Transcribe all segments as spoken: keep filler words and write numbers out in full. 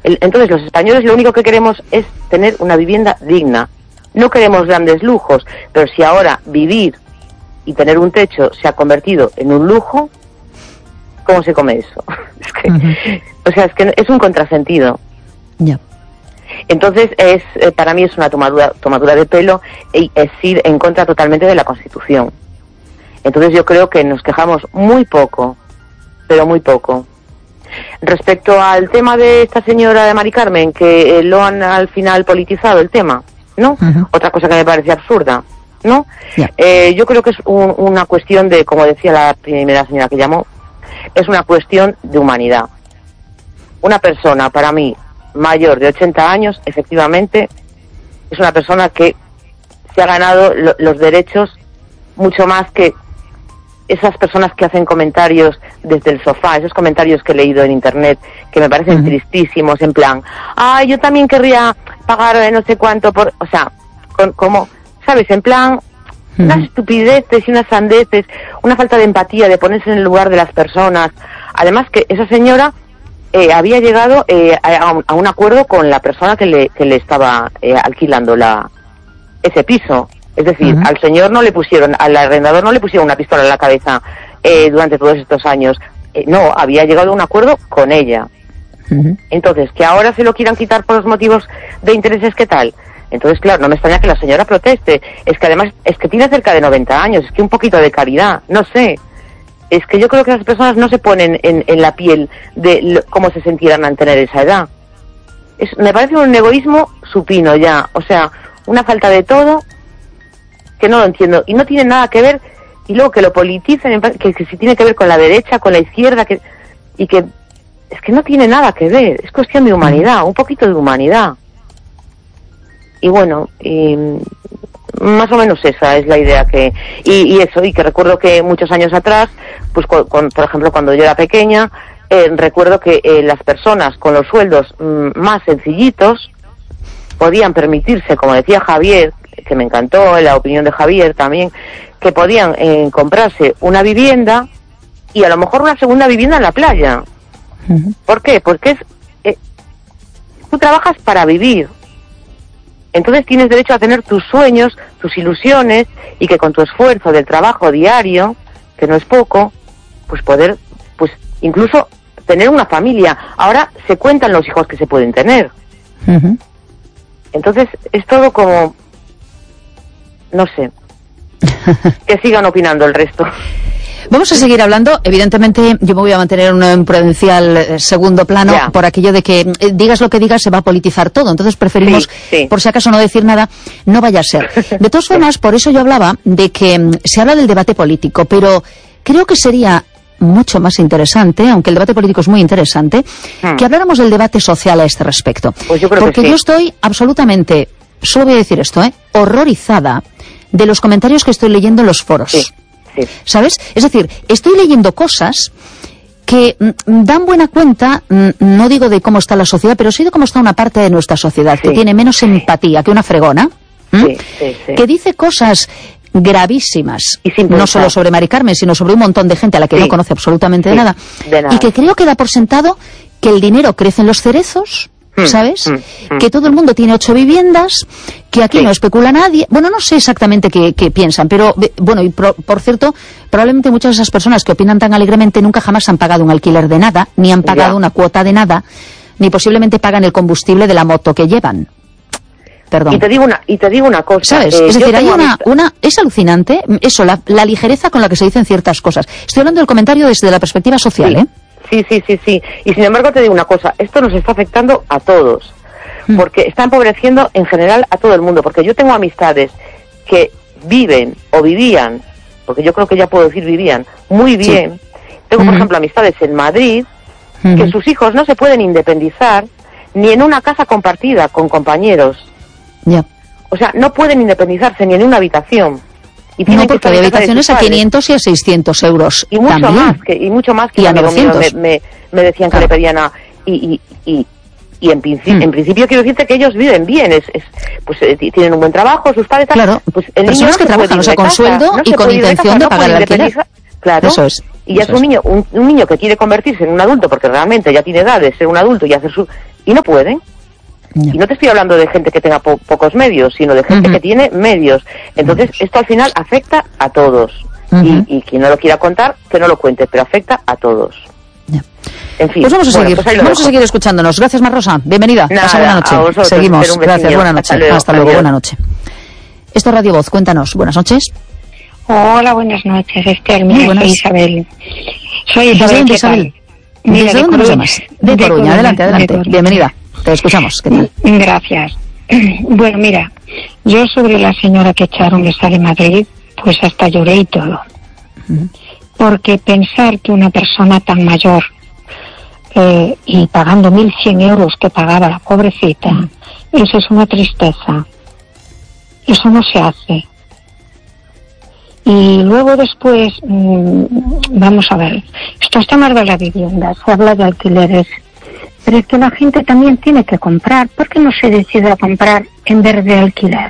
El, entonces los españoles lo único que queremos es tener una vivienda digna. No queremos grandes lujos, pero si ahora vivir y tener un techo se ha convertido en un lujo, ¿cómo se come eso? Es que, uh-huh. O sea, es que es un contrasentido. Ya. Yeah. Entonces, es eh, para mí es una tomadura, tomadura de pelo y es ir en contra totalmente de la Constitución. Entonces yo creo que nos quejamos muy poco, pero muy poco. Respecto al tema de esta señora de Mari Carmen, que eh, lo han al final politizado el tema, ¿no? Uh-huh. Otra cosa que me parece absurda, ¿no? Yeah. Eh, yo creo que es un, una cuestión de, como decía la primera señora que llamó, es una cuestión de humanidad. Una persona, para mí, mayor de ochenta años, efectivamente, es una persona que se ha ganado lo, los derechos mucho más que esas personas que hacen comentarios desde el sofá, esos comentarios que he leído en internet, que me parecen uh-huh. tristísimos, en plan, ah, yo también querría pagar no sé cuánto por, o sea, con, como, ¿sabes? En plan, uh-huh. unas estupideces y unas sandeces, una falta de empatía, de ponerse en el lugar de las personas. Además que esa señora eh, había llegado eh, a, un, a un acuerdo con la persona que le, que le estaba eh, alquilando la ese piso. Es decir, uh-huh. al señor no le pusieron, al arrendador no le pusieron una pistola en la cabeza eh, durante todos estos años. Eh, no, había llegado a un acuerdo con ella. Uh-huh. Entonces, que ahora se lo quieran quitar por los motivos de intereses, ¿qué tal? Entonces, claro, no me extraña que la señora proteste. Es que además, es que tiene cerca de noventa años, es que un poquito de caridad, no sé. Es que yo creo que las personas no se ponen en, en la piel de lo, cómo se sentirán al tener esa edad. Es, me parece un egoísmo supino ya, o sea, una falta de todo que no lo entiendo, y no tiene nada que ver, y luego que lo politicen, que, que si tiene que ver con la derecha, con la izquierda, que y que es que no tiene nada que ver, es cuestión de humanidad, un poquito de humanidad. Y bueno, y más o menos esa es la idea que, y, y eso, y que recuerdo que muchos años atrás, pues con, con, por ejemplo cuando yo era pequeña, eh, recuerdo que eh, las personas con los sueldos mm, más sencillitos podían permitirse, como decía Javier, que me encantó la opinión de Javier también, que podían eh, comprarse una vivienda y a lo mejor una segunda vivienda en la playa. Uh-huh. ¿Por qué? Porque es eh, tú trabajas para vivir, entonces tienes derecho a tener tus sueños, tus ilusiones, y que con tu esfuerzo del trabajo diario, que no es poco, pues poder, pues incluso tener una familia. Ahora se cuentan los hijos que se pueden tener. Uh-huh. Entonces es todo como, no sé, que sigan opinando el resto. Vamos a seguir hablando. Evidentemente yo me voy a mantener en un prudencial eh, segundo plano, ya, por aquello de que eh, digas lo que digas se va a politizar todo. Entonces preferimos, sí, sí. por si acaso, no decir nada. No vaya a ser. De todas formas, por eso yo hablaba de que mm, se habla del debate político, pero creo que sería mucho más interesante, aunque el debate político es muy interesante, hmm. que habláramos del debate social a este respecto. Pues yo creo Porque que sí. yo estoy absolutamente, solo voy a decir esto, ¿eh? horrorizada de los comentarios que estoy leyendo en los foros. Sí. Sí. ¿Sabes? Es decir, estoy leyendo cosas que mm, dan buena cuenta, mm, no digo de cómo está la sociedad, pero sí de cómo está una parte de nuestra sociedad, sí. que tiene menos empatía que una fregona, sí, sí, sí. que dice cosas gravísimas, y no solo sobre Mari Carmen, sino sobre un montón de gente a la que sí. no conoce absolutamente sí. de, nada, de nada, y que creo que da por sentado que el dinero crece en los cerezos, ¿sabes? Mm, mm, que todo el mundo tiene ocho viviendas, que aquí sí. no especula nadie. Bueno, no sé exactamente qué, qué piensan, pero, bueno, y pro, por cierto, probablemente muchas de esas personas que opinan tan alegremente nunca jamás han pagado un alquiler de nada, ni han pagado ya. una cuota de nada, ni posiblemente pagan el combustible de la moto que llevan. Perdón. Y te digo una, y te digo una cosa. ¿Sabes? Eh, es decir, hay una, una, es alucinante, eso, la, la ligereza con la que se dicen ciertas cosas. Estoy hablando del comentario desde la perspectiva social, sí. ¿eh? Sí, sí, sí, sí. Y sin embargo te digo una cosa, esto nos está afectando a todos, porque está empobreciendo en general a todo el mundo, porque yo tengo amistades que viven o vivían, porque yo creo que ya puedo decir vivían, muy bien. Sí. Tengo, por uh-huh. ejemplo, amistades en Madrid, uh-huh. que sus hijos no se pueden independizar ni en una casa compartida con compañeros. Ya. Yeah. O sea, no pueden independizarse ni en una habitación. Y no, porque hay habitaciones a quinientos y a seiscientos euros. Y mucho también. más que y mucho más que y a novecientos. Me, me, me decían claro. que le pedían a y y y, y en, principio, mm. en principio quiero decirte que ellos viven bien, es, es pues eh, tienen un buen trabajo, sus padres, claro, pues el personas niño que no trabajan, o sea, con sueldo no y con intención de, de pagar el alquiler. Claro. Eso es. Y ya es un niño, un, un niño que quiere convertirse en un adulto porque realmente ya tiene edad de ser un adulto y hacer su y no pueden. No. Y no te estoy hablando de gente que tenga po pocos medios, sino de gente uh-huh. que tiene medios. Entonces, uh-huh. esto al final afecta a todos. Uh-huh. y, y quien no lo quiera contar, que no lo cuente, pero afecta a todos. Yeah. En fin. Pues vamos a bueno, seguir, pues vamos a seguir escuchándonos. Gracias, Mar Rosa. Bienvenida. Nada, pasa buena noche. A vosotros, seguimos. Gracias, buena noche. Hasta luego. Hasta luego, buena noche. Esto es Radio Voz, cuéntanos. Buenas noches. Hola, buenas noches, Esther. Mira, buenas. Soy Isabel. Soy Isabel. ¿Desde Isabel? Mira, ¿Desde de dónde nos llamas? De, de Coruña. Adelante, adelante. Bienvenida. Te escuchamos. ¿Qué tal? Gracias. Bueno, mira, yo sobre la señora que echaron esa de Madrid, pues hasta lloré y todo. Uh-huh. Porque pensar que una persona tan mayor eh, y pagando mil cien euros que pagaba la pobrecita, uh-huh. eso es una tristeza. Eso no se hace. Y luego después, mmm, vamos a ver, estos temas de la vivienda, se habla de alquileres, pero es que la gente también tiene que comprar. ¿Por qué no se decide a comprar en vez de alquiler?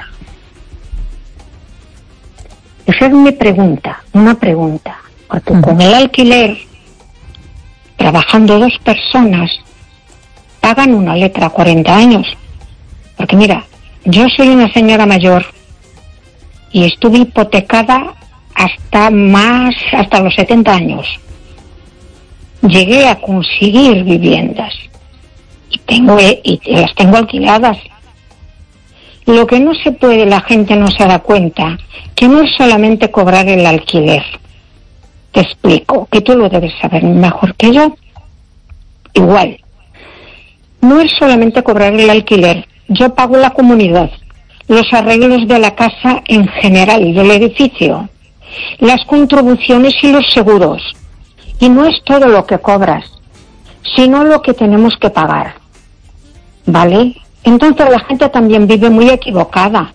Esa es mi pregunta, una pregunta. Porque uh-huh. con el alquiler, trabajando dos personas, pagan una letra cuarenta años. Porque mira, yo soy una señora mayor y estuve hipotecada hasta más, hasta los setenta años. Llegué a conseguir viviendas y tengo y las tengo alquiladas. Lo que no se puede, la gente no se da cuenta, que no es solamente cobrar el alquiler. Te explico, que tú lo debes saber mejor que yo. Igual, no es solamente cobrar el alquiler. Yo pago la comunidad, los arreglos de la casa en general, del edificio, las contribuciones y los seguros. Y no es todo lo que cobras, sino lo que tenemos que pagar. ¿Vale? Entonces la gente también vive muy equivocada,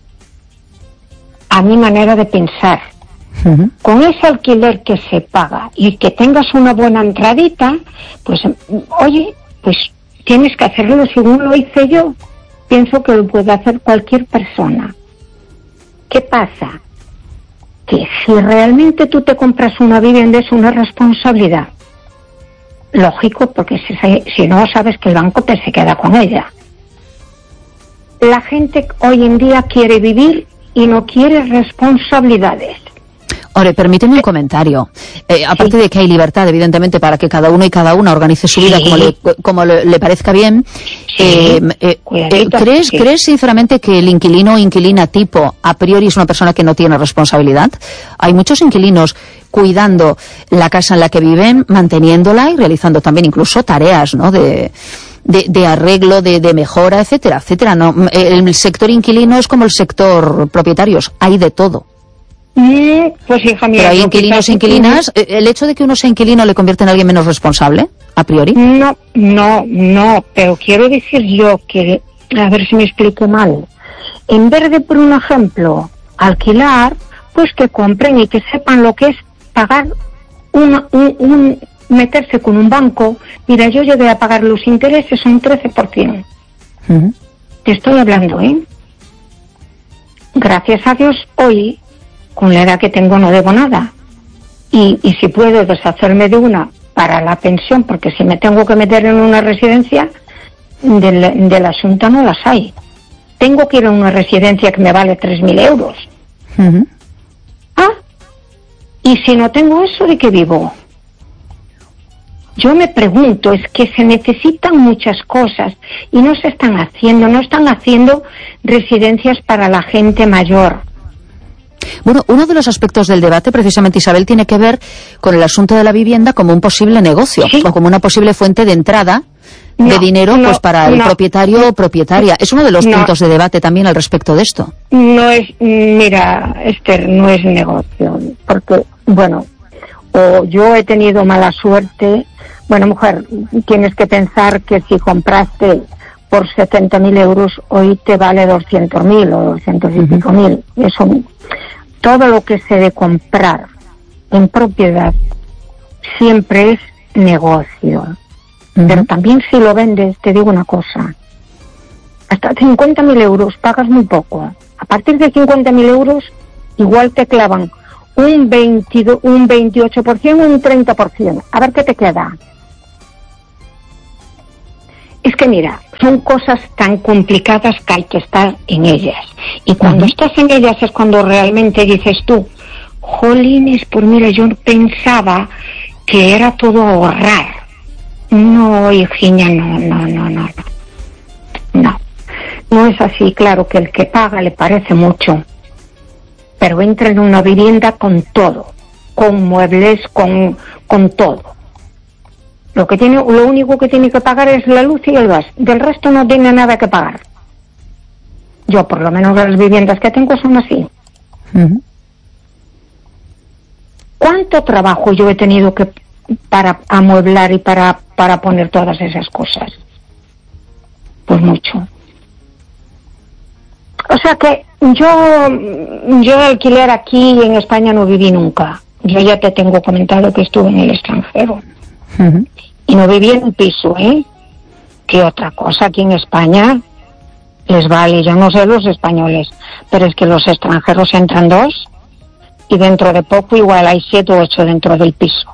a mi manera de pensar. Uh-huh. Con ese alquiler que se paga y que tengas una buena entradita, pues, oye, pues tienes que hacerlo según lo hice yo. Pienso que lo puede hacer cualquier persona. ¿Qué pasa? Que si realmente tú te compras una vivienda es una responsabilidad. Lógico, porque si, si no sabes que el banco te se queda con ella. La gente hoy en día quiere vivir y no quiere responsabilidades. Ahora, permíteme un comentario. Eh, aparte sí. de que hay libertad, evidentemente, para que cada uno y cada una organice su vida sí. como, le, como le, le parezca bien, sí. eh, eh, eh, ¿crees, sí. ¿crees sinceramente que el inquilino o inquilina tipo a priori es una persona que no tiene responsabilidad? Hay muchos inquilinos cuidando la casa en la que viven, manteniéndola y realizando también incluso tareas, ¿no?, de... De, de arreglo, de, de mejora, etcétera, etcétera. No, el sector inquilino es como el sector propietarios, hay de todo. Mm, pues hija mía. Pero hay inquilinos e inquilinas. ¿El hecho de que uno sea inquilino le convierte en alguien menos responsable, a priori? No, no, no, pero quiero decir yo que, a ver si me explico mal, en vez de, por un ejemplo, alquilar, pues que compren y que sepan lo que es pagar una, un... un meterse con un banco. Mira, yo llegué a pagar los intereses un trece por ciento. Uh-huh. Te estoy hablando, ¿eh? Gracias a Dios, hoy, con la edad que tengo, no debo nada. Y, y si puedo deshacerme de una para la pensión, porque si me tengo que meter en una residencia, del, del asunto no las hay. Tengo que ir a una residencia que me vale tres mil euros. Uh-huh. Ah, y si no tengo eso, ¿de qué vivo? Yo me pregunto, es que se necesitan muchas cosas y no se están haciendo, no están haciendo residencias para la gente mayor. Bueno, uno de los aspectos del debate, precisamente, Isabel, tiene que ver con el asunto de la vivienda como un posible negocio, ¿sí?, o como una posible fuente de entrada de no, dinero no, pues para el no, propietario o propietaria. Es uno de los no, puntos de debate también al respecto de esto. No es, mira, Esther, no es negocio, porque, bueno, o yo he tenido mala suerte. Bueno, mujer, tienes que pensar que si compraste por setenta mil euros, hoy te vale doscientos mil o doscientos y pico mil. Eso, todo lo que se de comprar en propiedad siempre es negocio. Uh-huh. Pero también si lo vendes, te digo una cosa, hasta cincuenta mil euros pagas muy poco. A partir de cincuenta mil euros, igual te clavan un, veintidós, un veintiocho por ciento o un treinta por ciento. A ver qué te queda. es que mira, son cosas tan complicadas que hay que estar en ellas. Y cuando uh-huh. estás en ellas es cuando realmente dices tú, jolines, pues mira, yo pensaba que era todo ahorrar. No, hijiña, no, no, no, no, no. No, no es así. Claro que el que paga le parece mucho, pero entra en una vivienda con todo, con muebles, con, con todo. Lo que tiene, lo único que tiene que pagar es la luz y el gas. Del resto no tiene nada que pagar. Yo, por lo menos, las viviendas que tengo son así. Uh-huh. ¿Cuánto trabajo yo he tenido que para amueblar y para, para poner todas esas cosas? Pues mucho. O sea que yo, yo de alquiler aquí en España no viví nunca. Yo ya te tengo comentado que estuve en el extranjero. Uh-huh. Y no viví en un piso, ¿eh? Que otra cosa, aquí en España les vale, yo no sé los españoles, pero es que los extranjeros entran dos y dentro de poco igual hay siete o ocho dentro del piso.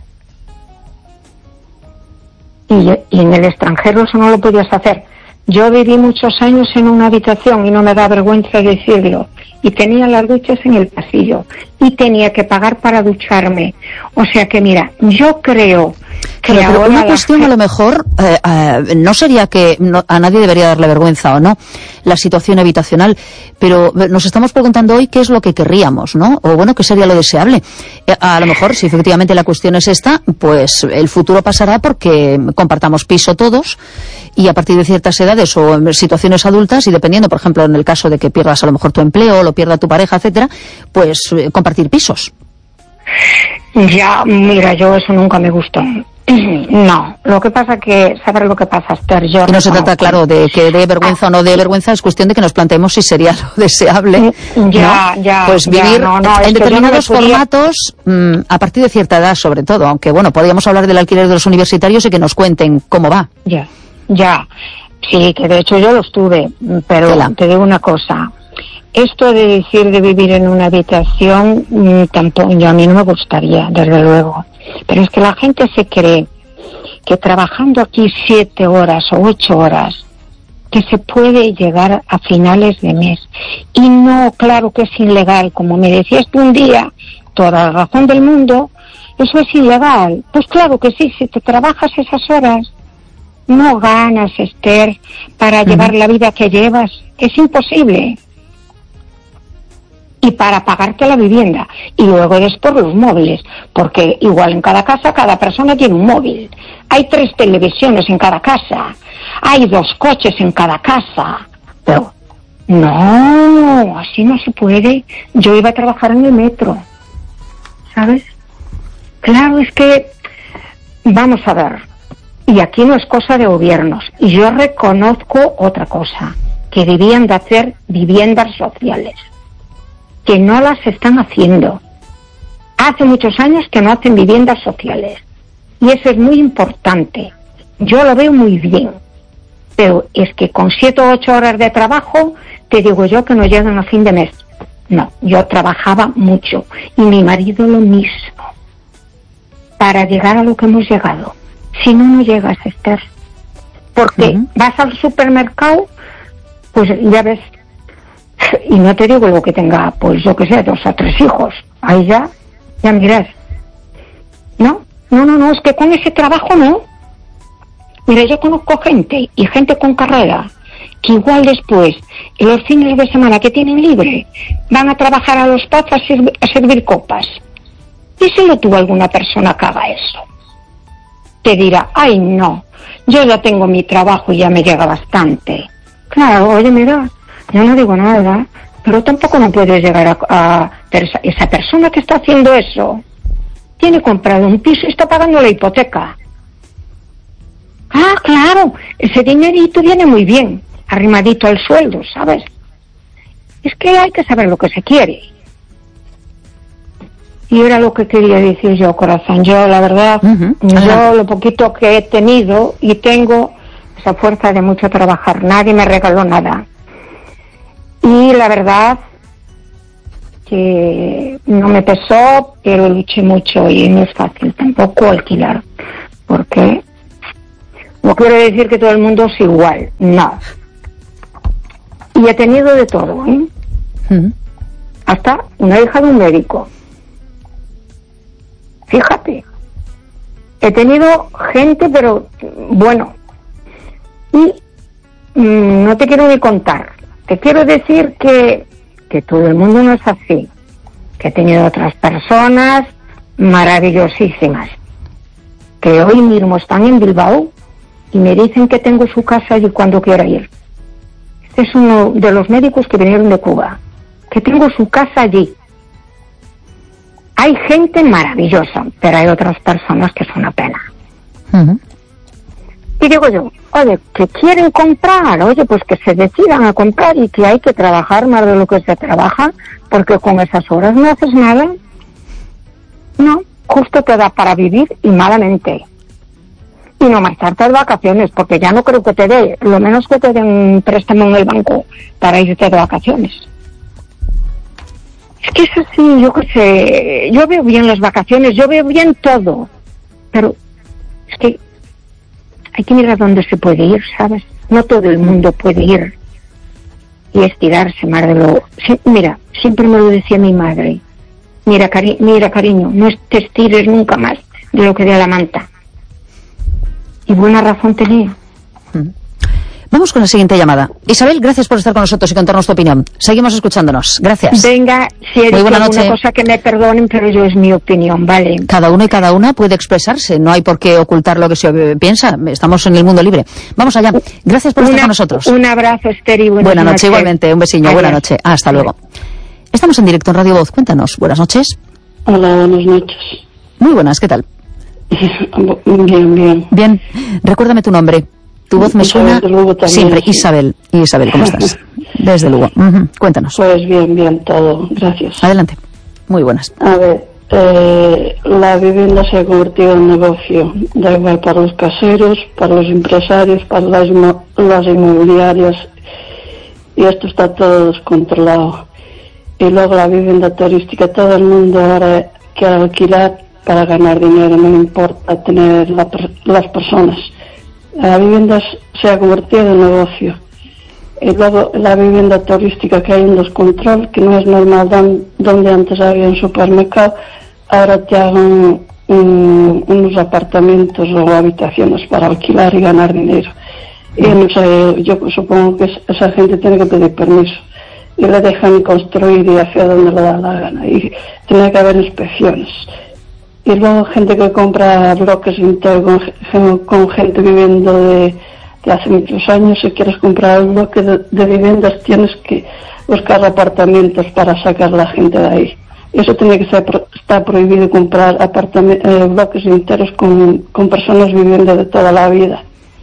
Y, y en el extranjero eso no lo podías hacer. Yo viví muchos años en una habitación y no me da vergüenza decirlo, y tenía las duchas en el pasillo y tenía que pagar para ducharme. O sea que mira, yo creo que pero, pero una cuestión gente... a lo mejor eh, eh, no sería que no, a nadie debería darle vergüenza o no la situación habitacional, pero nos estamos preguntando hoy qué es lo que querríamos, ¿no? O bueno, qué sería lo deseable. Eh, a lo mejor, si efectivamente la cuestión es esta, pues el futuro pasará porque compartamos piso todos y a partir de ciertas edades o en situaciones adultas, y dependiendo, por ejemplo, en el caso de que pierdas a lo mejor tu empleo o lo pierda tu pareja, etcétera, pues eh, compartir pisos. Ya, mira, yo eso nunca me gustó. No, lo que pasa que, ¿sabes lo que pasa, Esther? Yo y no se trata, claro, de que dé vergüenza ah, o no dé vergüenza, es cuestión de que nos planteemos si sería lo deseable, ya, ¿no? ya, pues ya, vivir no, no, en determinados no podía... formatos mmm, a partir de cierta edad, sobre todo, aunque bueno, podríamos hablar del alquiler de los universitarios y que nos cuenten cómo va. Ya, ya, sí, que de hecho yo lo estuve, pero Hola. Te digo una cosa. Esto de decir de vivir en una habitación, mmm, tampoco, yo a mí no me gustaría, desde luego. Pero es que la gente se cree que trabajando aquí siete horas o ocho horas, que se puede llegar a finales de mes. Y no, claro que es ilegal. Como me decías tú un día, toda la razón del mundo, eso es ilegal. Pues claro que sí, si te trabajas esas horas, no ganas, Esther, para uh-huh. llevar la vida que llevas. Es imposible. Y para pagarte la vivienda. Y luego después los móviles. Porque igual en cada casa, cada persona tiene un móvil. Hay tres televisiones en cada casa. Hay dos coches en cada casa. Pero, no, así no se puede. Yo iba a trabajar en el metro. ¿Sabes? Claro, es que, vamos a ver. Y aquí no es cosa de gobiernos. Y yo reconozco otra cosa. Que debían de hacer viviendas sociales. Que no las están haciendo. Hace muchos años que no hacen viviendas sociales. Y eso es muy importante. Yo lo veo muy bien. Pero es que con siete o ocho horas de trabajo, te digo yo que no llegan a fin de mes. No, yo trabajaba mucho. Y mi marido lo mismo. Para llegar a lo que hemos llegado. Si no, no llegas, Esther. Porque uh-huh. vas al supermercado, pues ya ves... Y no te digo lo que tenga, pues yo que sé, dos o tres hijos. Ahí ya, ya miras. No, no, no, no, es que con ese trabajo no. Mira, yo conozco gente, y gente con carrera, que igual después, en los fines de semana que tienen libre, van a trabajar a los pubs a, sirvi- a servir copas. Díselo tú a alguna persona que haga eso. Te dirá, ay no, yo ya tengo mi trabajo y ya me llega bastante. Claro, oye, mira... Yo no digo nada, pero tampoco no puedes llegar a, a... Esa persona que está haciendo eso tiene comprado un piso y está pagando la hipoteca. Ah, claro, ese dinerito viene muy bien, arrimadito al sueldo, ¿sabes? Es que hay que saber lo que se quiere. Y era lo que quería decir yo, corazón. Yo, la verdad, uh-huh. yo lo poquito que he tenido y tengo esa fuerza de mucho trabajar. Nadie me regaló nada. Y la verdad que no me pesó, pero luché mucho y no es fácil tampoco alquilar, porque No quiero decir que todo el mundo es igual, no. Y he tenido de todo, ¿eh? Uh-huh. Hasta una hija de un médico. Fíjate. He tenido gente, pero bueno. Y mmm, no te quiero ni contar. Te quiero decir que, que todo el mundo no es así. Que he tenido otras personas maravillosísimas. Que hoy mismo están en Bilbao y me dicen que tengo su casa allí cuando quiera ir. Este es uno de los médicos que vinieron de Cuba. Que tengo su casa allí. Hay gente maravillosa, pero hay otras personas que son una pena. Uh-huh. Y digo yo, oye, que quieren comprar, oye, pues que se decidan a comprar y que hay que trabajar más de lo que se trabaja, porque con esas horas no haces nada. No, justo te da para vivir y malamente. Y no marcharte de vacaciones, porque ya no creo que te dé, lo menos que te den un préstamo en el banco para irte de vacaciones. Es que es así, yo qué sé, yo veo bien las vacaciones, yo veo bien todo, pero es que hay que mirar dónde se puede ir, ¿sabes? No todo el mundo puede ir y estirarse más de lo... Sí, mira, siempre me lo decía mi madre, mira, cari mira cariño, no te estires nunca más de lo que dé la manta. Y buena razón tenía. Mm. Vamos con la siguiente llamada. Isabel, gracias por estar con nosotros y contarnos tu opinión. Seguimos escuchándonos. Gracias. Venga, si he dicho alguna cosa que me perdonen, pero yo es mi opinión, ¿vale? Cada uno y cada una puede expresarse. No hay por qué ocultar lo que se piensa. Estamos en el mundo libre. Vamos allá. Gracias por una, estar con nosotros. Un abrazo, Esther, y buenas Buena noche, noches. Igualmente. Un besiño. Adiós. Buena noche. Hasta luego. Estamos en directo en Radio Voz. Cuéntanos. Buenas noches. Hola, buenas noches. Muy buenas. ¿Qué tal? Bien, bien. Bien. Recuérdame tu nombre. Tu voz me suena siempre. Sí. Isabel. Isabel, ¿cómo estás? Desde Lugo. Uh-huh. Cuéntanos. Pues bien, bien, todo. Gracias. Adelante. Muy buenas. A ver, eh, la vivienda se ha convertido en negocio. Da igual para los caseros, para los empresarios, para las, las inmobiliarias. Y esto está todo descontrolado. Y luego la vivienda turística. Todo el mundo ahora quiere alquilar para ganar dinero. No le importa tener la, las personas. La vivienda se ha convertido en negocio. Y luego la vivienda turística, que hay un descontrol, que no es normal. Dan, donde antes había un supermercado, ahora te hagan un, unos apartamentos o habitaciones para alquilar y ganar dinero. Y no sé, yo supongo que esa gente tiene que pedir permiso. Y le dejan construir y hacia donde le da la gana. Y tiene que haber inspecciones. Y luego gente que compra bloques enteros con, con gente viviendo de, de hace muchos años. Si quieres comprar un bloque de, de viviendas, tienes que buscar apartamentos para sacar a la gente de ahí. Eso tiene que ser, está prohibido comprar eh, bloques enteros con, con personas viviendo de toda la vida.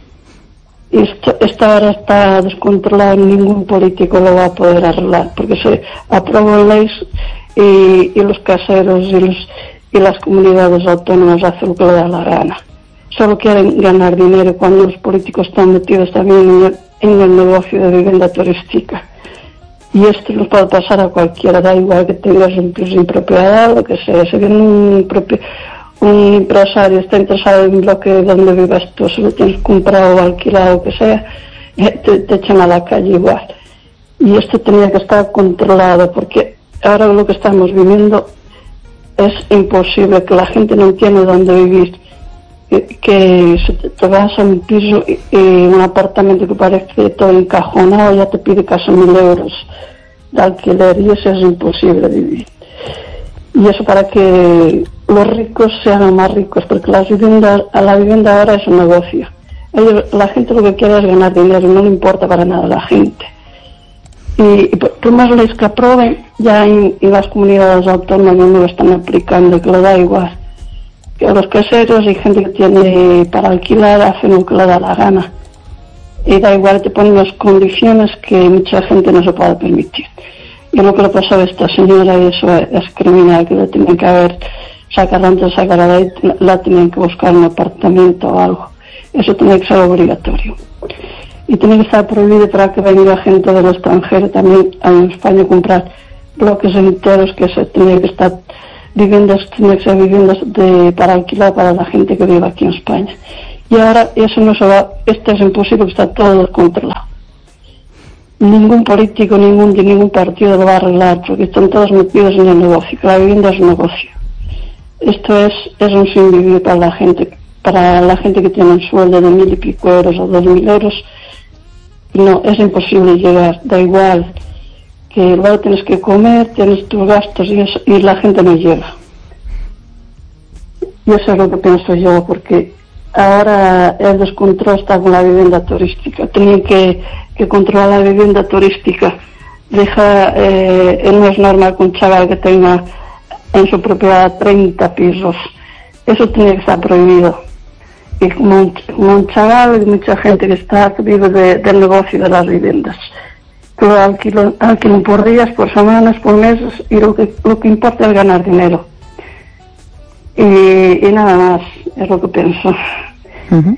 Y esto, esto ahora está descontrolado, ningún político lo va a poder arreglar, porque se aprueban leyes y, y los caseros y los... y las comunidades autónomas hacen lo que le da la gana. Solo quieren ganar dinero cuando los políticos están metidos también en el, en el negocio de vivienda turística. Y esto nos puede pasar a cualquiera, da igual que tengas un piso en propiedad, lo que sea. Si viene un, propio, un empresario está interesado en un bloque donde vivas tú, si lo tienes comprado o alquilado, lo que sea, te, te echan a la calle igual. Y esto tenía que estar controlado, porque ahora lo que estamos viviendo es imposible, que la gente no tiene dónde vivir, que, que te, te vas a un piso y, y un apartamento que parece todo encajonado ya te pide casi mil euros de alquiler, y eso es imposible vivir. Y eso para que los ricos se hagan más ricos, porque las viviendas, a la vivienda ahora es un negocio. Ellos, la gente lo que quiere es ganar dinero, no le importa para nada a la gente. Y, y por más leyes que aprueben, ya en, en las comunidades autónomas no lo están aplicando, que le da igual. Que a los caseros y gente que tiene para alquilar hacen lo que le da la gana. Y da igual, te ponen las condiciones que mucha gente no se puede permitir. Y lo que le pasó a esta señora, y eso es, es criminal, que le tenían que haber sacado antes de sacar de ahí, la tenían que buscar un apartamento o algo. Eso tiene que ser obligatorio. Y tiene que estar prohibido para que venga gente del extranjero también en España a comprar bloques enteros, que se tiene que estar viviendas, tiene que ser viviendas de, para alquilar para la gente que vive aquí en España. Y ahora eso no se va, esto es imposible, está todo descontrolado. Ningún político, ningún de ningún partido lo va a arreglar, porque están todos metidos en el negocio, que la vivienda es un negocio. Esto es, es un sin vivir para la gente, para la gente que tiene un sueldo de mil y pico euros o dos mil euros. No, es imposible llegar, da igual, que luego tienes que comer, tienes tus gastos y, eso, y la gente no llega. Y eso es lo que pienso yo, porque ahora el descontrol está con la vivienda turística. Tienen que, que controlar la vivienda turística. Deja, eh, no es normal que un chaval que tenga en su propiedad treinta pisos. Eso tiene que estar prohibido. Y como un, como un chaval, hay mucha gente que está que vive de, del negocio de las viviendas. Que lo alquilan, alquilan por días, por semanas, por meses, y lo que, lo que importa es ganar dinero. Y, y nada más, es lo que pienso. Uh-huh.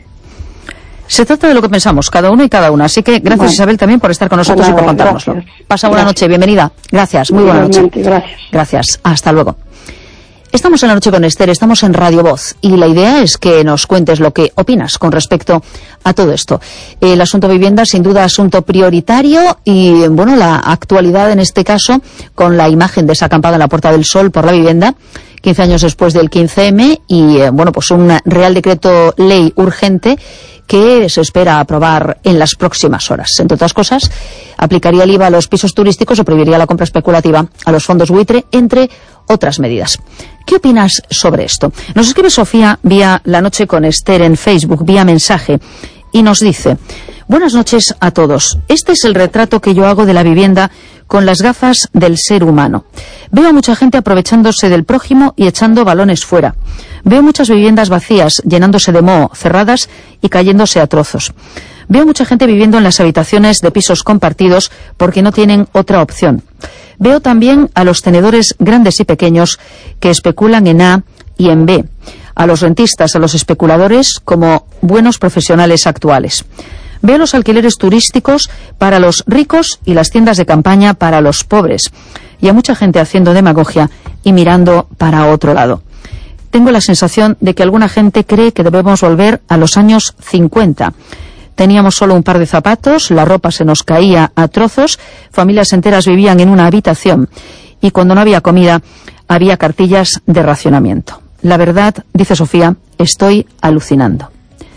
Se trata de lo que pensamos, cada uno y cada una. Así que gracias, bueno, Isabel, también por estar con nosotros, nada, y por contárnoslo. Gracias. Pasa buena gracias. Noche, bienvenida. Gracias, muy buena noche. Gracias. Gracias, hasta luego. Estamos en La Noche con Esther, estamos en Radio Voz, y la idea es que nos cuentes lo que opinas con respecto a todo esto. El asunto vivienda, sin duda, asunto prioritario, y bueno, la actualidad en este caso, con la imagen de esa acampada en la Puerta del Sol por la vivienda, quince años después del quince eme, y eh, bueno, pues un Real Decreto Ley urgente que se espera aprobar en las próximas horas. Entre otras cosas, aplicaría el I V A a los pisos turísticos o prohibiría la compra especulativa a los fondos buitre, entre otras medidas. ¿Qué opinas sobre esto? Nos escribe Sofía vía La Noche con Esther en Facebook, vía mensaje, y nos dice: buenas noches a todos. Este es el retrato que yo hago de la vivienda con las gafas del ser humano. Veo a mucha gente aprovechándose del prójimo y echando balones fuera. Veo muchas viviendas vacías, llenándose de moho, cerradas y cayéndose a trozos. Veo mucha gente viviendo en las habitaciones de pisos compartidos porque no tienen otra opción. Veo también a los tenedores grandes y pequeños que especulan en A y en B, a los rentistas, a los especuladores como buenos profesionales actuales. Veo los alquileres turísticos para los ricos y las tiendas de campaña para los pobres, y a mucha gente haciendo demagogia y mirando para otro lado. Tengo la sensación de que alguna gente cree que debemos volver a los años cincuenta. Teníamos solo un par de zapatos, la ropa se nos caía a trozos, familias enteras vivían en una habitación, y cuando no había comida había cartillas de racionamiento. La verdad, dice Sofía, estoy alucinando.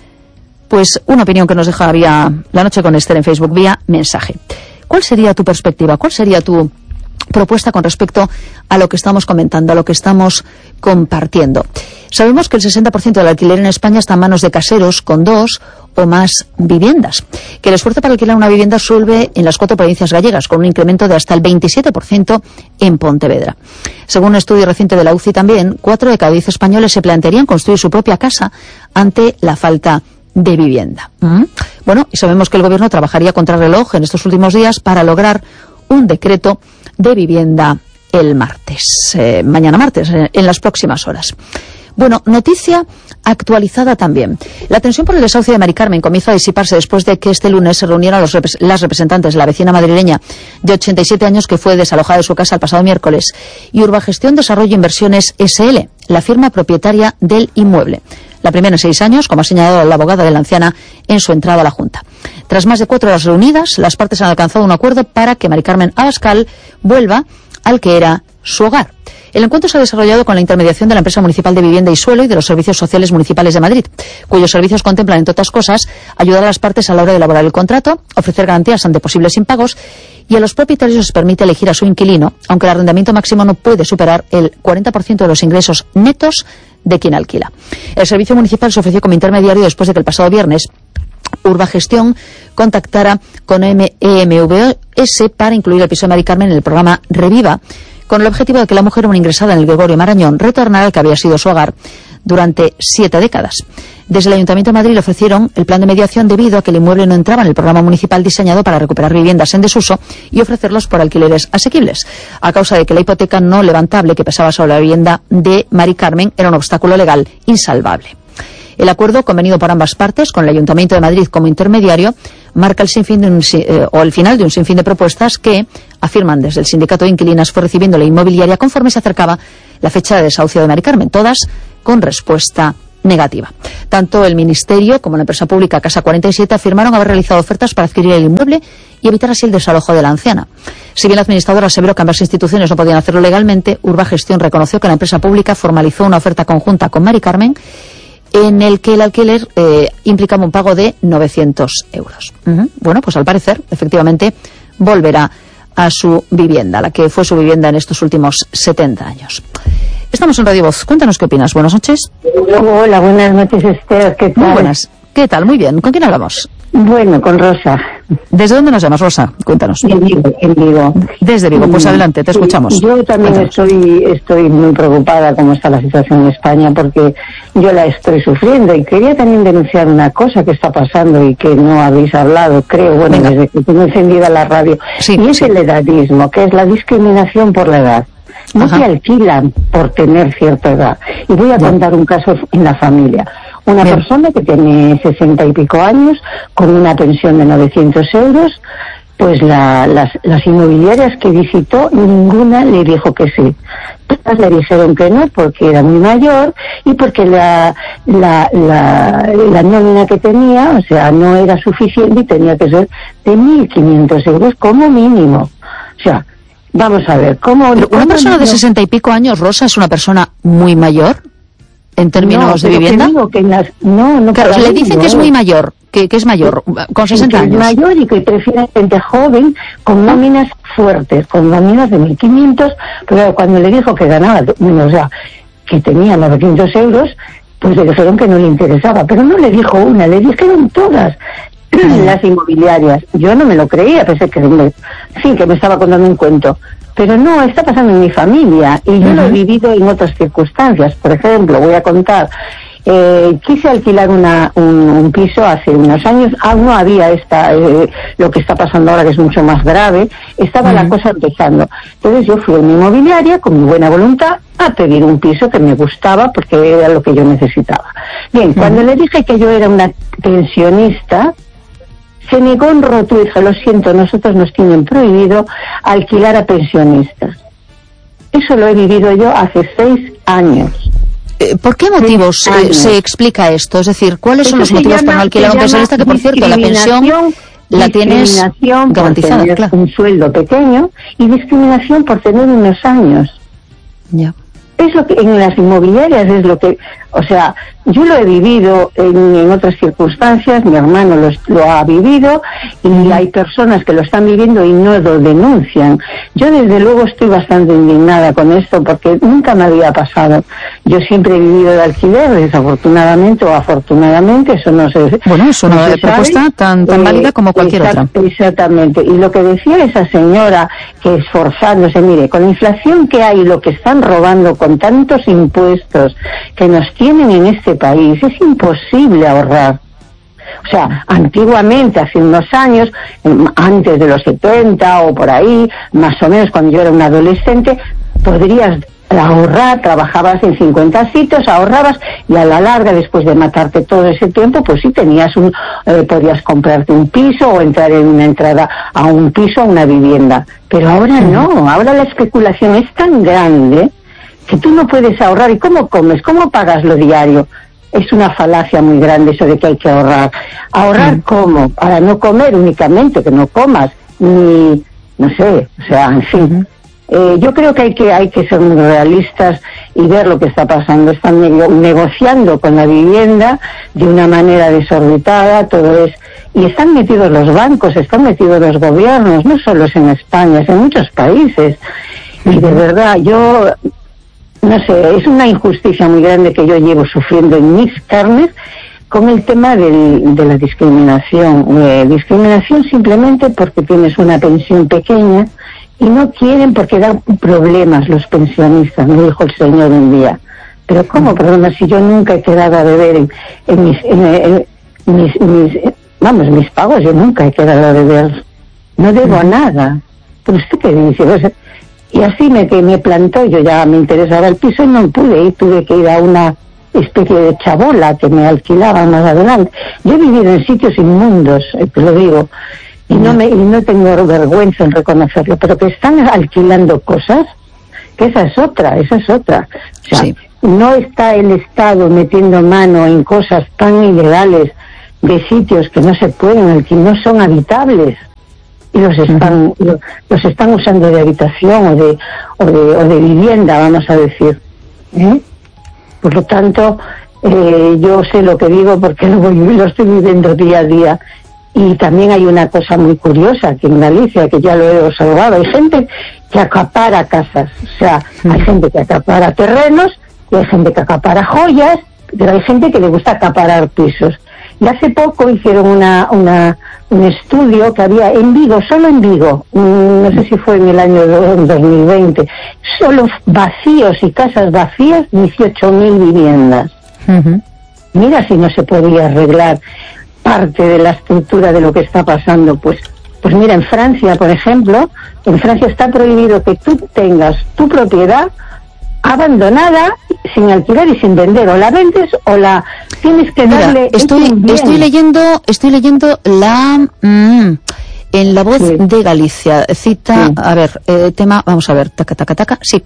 Pues una opinión que nos deja vía La Noche con Esther en Facebook, vía mensaje. ¿Cuál sería tu perspectiva? ¿Cuál sería tu propuesta con respecto a lo que estamos comentando, a lo que estamos compartiendo? Sabemos que el sesenta por ciento del alquiler en España está en manos de caseros con dos o más viviendas, que el esfuerzo para alquilar una vivienda sube en las cuatro provincias gallegas, con un incremento de hasta el veintisiete por ciento en Pontevedra. Según un estudio reciente de la U C I también, cuatro de cada diez españoles se plantearían construir su propia casa ante la falta de vivienda. ¿Mm? Bueno, y sabemos que el gobierno trabajaría contra reloj en estos últimos días para lograr un decreto de vivienda el martes, eh, mañana martes, eh, en las próximas horas. Bueno, noticia actualizada también. La tensión por el desahucio de Mari Carmen comienza a disiparse después de que este lunes se reunieran los repres- las representantes de la vecina madrileña de ochenta y siete años que fue desalojada de su casa el pasado miércoles y Urbagestión Desarrollo Inversiones ese ele, la firma propietaria del inmueble. La primera en seis años, como ha señalado la abogada de la anciana en su entrada a la Junta. Tras más de cuatro horas reunidas, las partes han alcanzado un acuerdo para que Mari Carmen Abascal vuelva al que era su hogar. El encuentro se ha desarrollado con la intermediación de la Empresa Municipal de Vivienda y Suelo y de los Servicios Sociales Municipales de Madrid, cuyos servicios contemplan, entre otras cosas, ayudar a las partes a la hora de elaborar el contrato, ofrecer garantías ante posibles impagos, y a los propietarios les permite elegir a su inquilino, aunque el arrendamiento máximo no puede superar el cuarenta por ciento de los ingresos netos de quien alquila. El servicio municipal se ofreció como intermediario después de que el pasado viernes Urbagestión contactara con E M V S para incluir el piso de Mari Carmen en el programa Reviva, con el objetivo de que la mujer, una ingresada en el Gregorio Marañón, retornara al que había sido su hogar durante siete décadas. Desde el Ayuntamiento de Madrid le ofrecieron el plan de mediación debido a que el inmueble no entraba en el programa municipal diseñado para recuperar viviendas en desuso y ofrecerlos por alquileres asequibles, a causa de que la hipoteca no levantable que pesaba sobre la vivienda de Mari Carmen era un obstáculo legal insalvable. El acuerdo, convenido por ambas partes, con el Ayuntamiento de Madrid como intermediario, marca el sinfín de un, eh, o el final de un sinfín de propuestas que, afirman desde el sindicato de inquilinas, fue recibiendo la inmobiliaria conforme se acercaba la fecha de desahucio de Mari Carmen, todas con respuesta negativa. Tanto el Ministerio como la empresa pública Casa cuarenta y siete afirmaron haber realizado ofertas para adquirir el inmueble y evitar así el desalojo de la anciana. Si bien la administradora aseveró que ambas instituciones no podían hacerlo legalmente, Urbagestión reconoció que la empresa pública formalizó una oferta conjunta con Mari Carmen en el que el alquiler eh, implicaba un pago de novecientos euros. Uh-huh. Bueno, pues al parecer, efectivamente, volverá a su vivienda, la que fue su vivienda en estos últimos setenta años. Estamos en Radio Voz. Cuéntanos qué opinas. Buenas noches. Hola, buenas noches, Esther. ¿Qué tal? Muy buenas. ¿Qué tal? Muy bien. ¿Con quién hablamos? Bueno, con Rosa. ¿Desde dónde nos llamas, Rosa? Cuéntanos. En Vigo, en Vigo. Desde Vigo. Pues adelante, te escuchamos. Yo también estoy, estoy muy preocupada cómo está la situación en España, porque yo la estoy sufriendo, y quería también denunciar una cosa que está pasando y que no habéis hablado, creo, bueno, Venga. desde que tengo encendida la radio. Sí, y es sí. el edadismo, que es la discriminación por la edad. No Ajá. te alquilan por tener cierta edad. Y voy a Bien. contar un caso en la familia. Una Bien. persona que tiene sesenta y pico años, con una pensión de novecientos euros, pues la, las, las inmobiliarias que visitó, ninguna le dijo que sí. Todas le dijeron que no, porque era muy mayor y porque la, la, la, la nómina que tenía, o sea, no era suficiente y tenía que ser de mil quinientos euros como mínimo. O sea, vamos a ver, ¿cómo...? Pero una persona de sesenta y pico años, Rosa, es una persona muy mayor en términos no, de vivienda. Que digo que las, no, no claro, le dicen no. que es muy mayor, que, que es mayor, con sesenta años. Es mayor y que prefiere gente joven con nóminas fuertes, con nóminas de mil quinientos, pero cuando le dijo que ganaba, o sea, que tenía novecientos euros, pues le dijeron que no le interesaba, pero no le dijo una, le dijeron todas las inmobiliarias. Yo no me lo creía, pensé que me, en fin, que me estaba contando un cuento. Pero no, está pasando en mi familia y yo uh-huh. lo he vivido en otras circunstancias. Por ejemplo, voy a contar, eh, quise alquilar una, un, un piso hace unos años, aún no había esta, eh, lo que está pasando ahora, que es mucho más grave, estaba uh-huh. la cosa empezando. Entonces yo fui a mi inmobiliaria con mi buena voluntad a pedir un piso que me gustaba porque era lo que yo necesitaba. Bien, uh-huh. cuando le dije que yo era una pensionista, se negó en rotundo y dije, lo siento, nosotros nos tienen prohibido alquilar a pensionistas. Eso lo he vivido yo hace seis años. ¿Por qué motivos eh, se explica esto? Es decir, ¿cuáles son los motivos para alquilar a un pensionista? Que, por cierto, la pensión la tienes garantizada, por tener claro. un sueldo pequeño, y discriminación por tener unos años. Ya. Es lo que en las inmobiliarias es lo que, o sea, yo lo he vivido en, en otras circunstancias, mi hermano lo, lo ha vivido y hay personas que lo están viviendo y no lo denuncian. Yo desde luego estoy bastante indignada con esto porque nunca me había pasado. Yo siempre he vivido de alquiler, desafortunadamente o afortunadamente, eso no sé. Bueno, es una no propuesta tan, tan eh, válida como cualquier exact, otra. Exactamente. Y lo que decía esa señora, que esforzándose, mire, con la inflación que hay, lo que están robando con tantos impuestos que nos tienen en este país, es imposible ahorrar. O sea, antiguamente, hace unos años, antes de los setenta o por ahí, más o menos cuando yo era un adolescente, podrías ahorrar, trabajabas en cincuenta sitios, ahorrabas y a la larga, después de matarte todo ese tiempo, pues sí tenías un, eh, podías comprarte un piso o entrar en una entrada a un piso, a una vivienda. Pero ahora no, ahora la especulación es tan grande que tú no puedes ahorrar. ¿Y cómo comes? ¿Cómo pagas lo diario? Es una falacia muy grande eso de que hay que ahorrar. ¿Ahorrar sí. cómo? Para no comer únicamente, que no comas, ni, no sé, o sea, en fin. Eh, yo creo que hay que hay que ser muy realistas y ver lo que está pasando. Están nego- negociando con la vivienda de una manera desorbitada, todo es... Y están metidos los bancos, están metidos los gobiernos, no solo es en España, es en muchos países. Y de verdad, yo... No sé, es una injusticia muy grande que yo llevo sufriendo en mis carnes con el tema del, de la discriminación. Eh, discriminación simplemente porque tienes una pensión pequeña y no quieren porque dan problemas los pensionistas, me dijo el señor un día. Pero ¿cómo problemas si yo nunca he quedado a deber en, en, mis, en, en mis, mis, vamos, mis pagos? Yo nunca he quedado a deber, no debo nada. ¿Pero usted qué dice? O sea, y así me, que me plantó, yo ya me interesaba el piso y no pude ir, tuve que ir a una especie de chabola que me alquilaban más adelante. Yo he vivido en sitios inmundos, eh, te lo digo, y no me y no tengo vergüenza en reconocerlo, pero que están alquilando cosas, que esa es otra, esa es otra. O sea, sí. no está el Estado metiendo mano en cosas tan ilegales de sitios que no se pueden, que no son habitables, y los están uh-huh. los están usando de habitación o de o de, o de vivienda, vamos a decir. ¿Eh? Por lo tanto, eh, yo sé lo que digo porque lo, voy, lo estoy viviendo día a día. Y también hay una cosa muy curiosa que en Galicia, que ya lo he observado, hay gente que acapara casas, o sea, uh-huh. hay gente que acapara terrenos, y hay gente que acapara joyas, pero hay gente que le gusta acaparar pisos. Y hace poco hicieron una, una, un estudio que había en Vigo, solo en Vigo, no sé si fue en el año dos mil veinte, solo vacíos y casas vacías, dieciocho mil viviendas. Uh-huh. Mira si no se podía arreglar parte de la estructura de lo que está pasando. Pues, pues mira, en Francia, por ejemplo, en Francia está prohibido que tú tengas tu propiedad abandonada, sin alquilar y sin vender, o la vendes o la tienes que darle. Mira, estoy estoy leyendo estoy leyendo la mmm, en La Voz sí. de Galicia cita sí. a ver eh, tema vamos a ver taca taca taca sí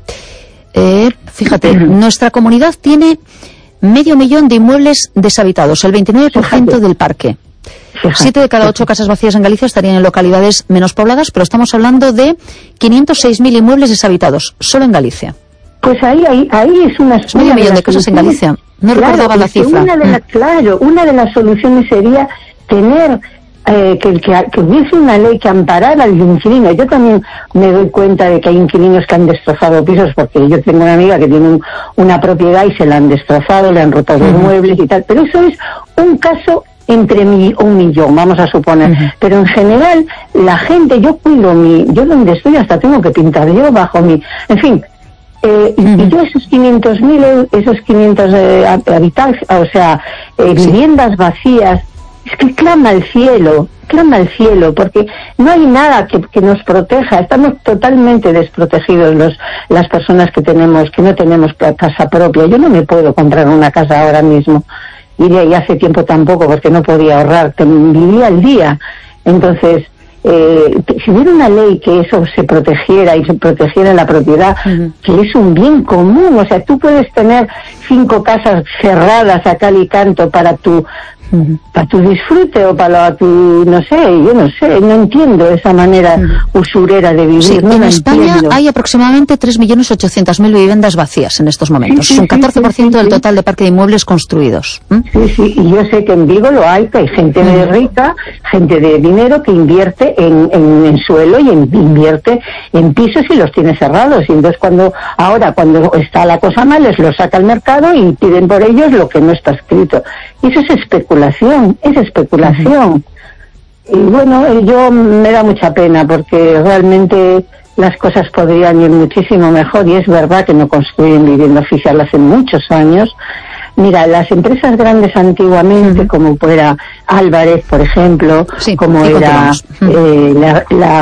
eh, fíjate nuestra comunidad tiene medio millón de inmuebles deshabitados, el veintinueve por ciento del parque. Fíjate. Siete de cada ocho casas vacías en Galicia estarían en localidades menos pobladas, pero estamos hablando de quinientos seis mil inmuebles deshabitados solo en Galicia. Pues ahí, ahí, ahí es una... Es medio millón de cosas en Galicia. No claro, recordaba la cifra. Una de la, claro, una de las soluciones sería tener eh, que, que, que hubiese una ley que amparara al inquilino. Yo también me doy cuenta de que hay inquilinos que han destrozado pisos, porque yo tengo una amiga que tiene un, una propiedad y se la han destrozado, le han roto los uh-huh. muebles y tal. Pero eso es un caso entre mi, un millón, vamos a suponer. Uh-huh. Pero en general, la gente, yo cuido mi... Yo donde estoy hasta tengo que pintar yo bajo mi... En fin... Eh, uh-huh. Y yo esos quinientos mil, esos quinientos eh, habitantes, o sea, eh, sí. viviendas vacías, es que clama al cielo, clama al cielo, porque no hay nada que, que nos proteja. Estamos totalmente desprotegidos los las personas que tenemos, que no tenemos casa propia. Yo no me puedo comprar una casa ahora mismo, y de ahí hace tiempo tampoco, porque no podía ahorrar, vivía al día. Entonces, Eh, si hubiera una ley que eso se protegiera y se protegiera la propiedad, uh-huh. que es un bien común, o sea, tú puedes tener cinco casas cerradas a cal y canto para tu uh-huh. para tu disfrute o para tu, no sé, yo no sé, no entiendo esa manera uh-huh. usurera de vivir. Sí, no en España entiendo. Hay aproximadamente tres millones ochocientas mil viviendas vacías en estos momentos, sí, sí, es un catorce por ciento sí, sí, del total de parque de inmuebles construidos. ¿Mm? Sí, sí, y yo sé que en Vigo lo hay, que hay gente uh-huh. rica, gente de dinero que invierte en, en, en suelo y en, invierte en pisos y los tiene cerrados, y entonces cuando ahora cuando está la cosa mal les los saca al mercado y piden por ellos lo que no está escrito, y eso es especulación, es especulación. Uh-huh. Y bueno, yo me da mucha pena porque realmente las cosas podrían ir muchísimo mejor, y es verdad que no construyen vivienda oficial hace muchos años. Mira, las empresas grandes antiguamente, uh-huh. como fuera Álvarez, por ejemplo, sí, como era uh-huh. eh, la, la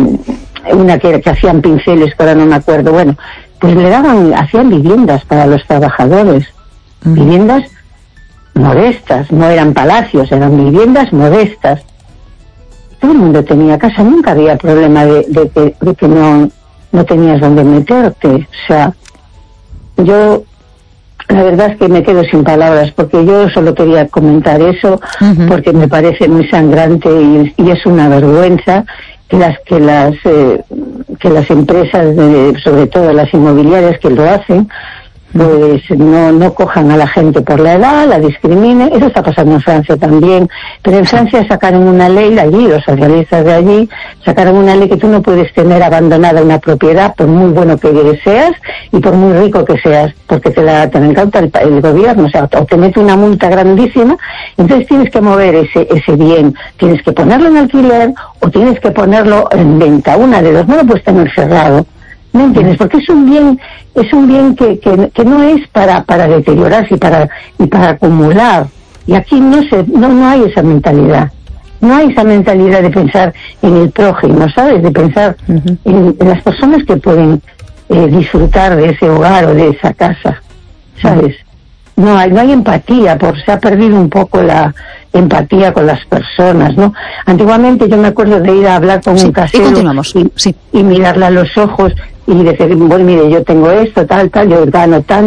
una que, que hacían pinceles, que ahora no me acuerdo, bueno, pues le daban, hacían viviendas para los trabajadores, uh-huh. viviendas modestas, no eran palacios, eran viviendas modestas. Todo el mundo tenía casa, nunca había problema de, de, de, de que no, no tenías donde meterte. O sea, yo la verdad es que me quedo sin palabras, porque yo solo quería comentar eso, uh-huh. porque me parece muy sangrante y, y es una vergüenza que las que las eh, que las empresas, de, sobre todo las inmobiliarias que lo hacen, pues no no cojan a la gente por la edad, la discriminen. Eso está pasando en Francia también, pero en Francia sacaron una ley allí, los socialistas de allí sacaron una ley que tú no puedes tener abandonada una propiedad por muy bueno que seas y por muy rico que seas, porque te la te la incauta el, el gobierno, o sea, o te mete una multa grandísima. Entonces tienes que mover ese ese bien, tienes que ponerlo en alquiler o tienes que ponerlo en venta, una de dos, no lo puedes tener cerrado. ¿Me entiendes? Porque es un bien, es un bien que, que, que no es para, para deteriorarse y para, y para acumular. Y aquí no se, no, no hay esa mentalidad. No hay esa mentalidad de pensar en el prójimo, ¿sabes? De pensar uh-huh. en, en las personas que pueden eh, disfrutar de ese hogar o de esa casa, ¿sabes? Uh-huh. No hay, no hay empatía, por se ha perdido un poco la empatía con las personas, ¿no? Antiguamente yo me acuerdo de ir a hablar con sí, un casero y, y, sí. y mirarle a los ojos y decir, bueno, mire, yo tengo esto, tal, tal, yo gano tanto.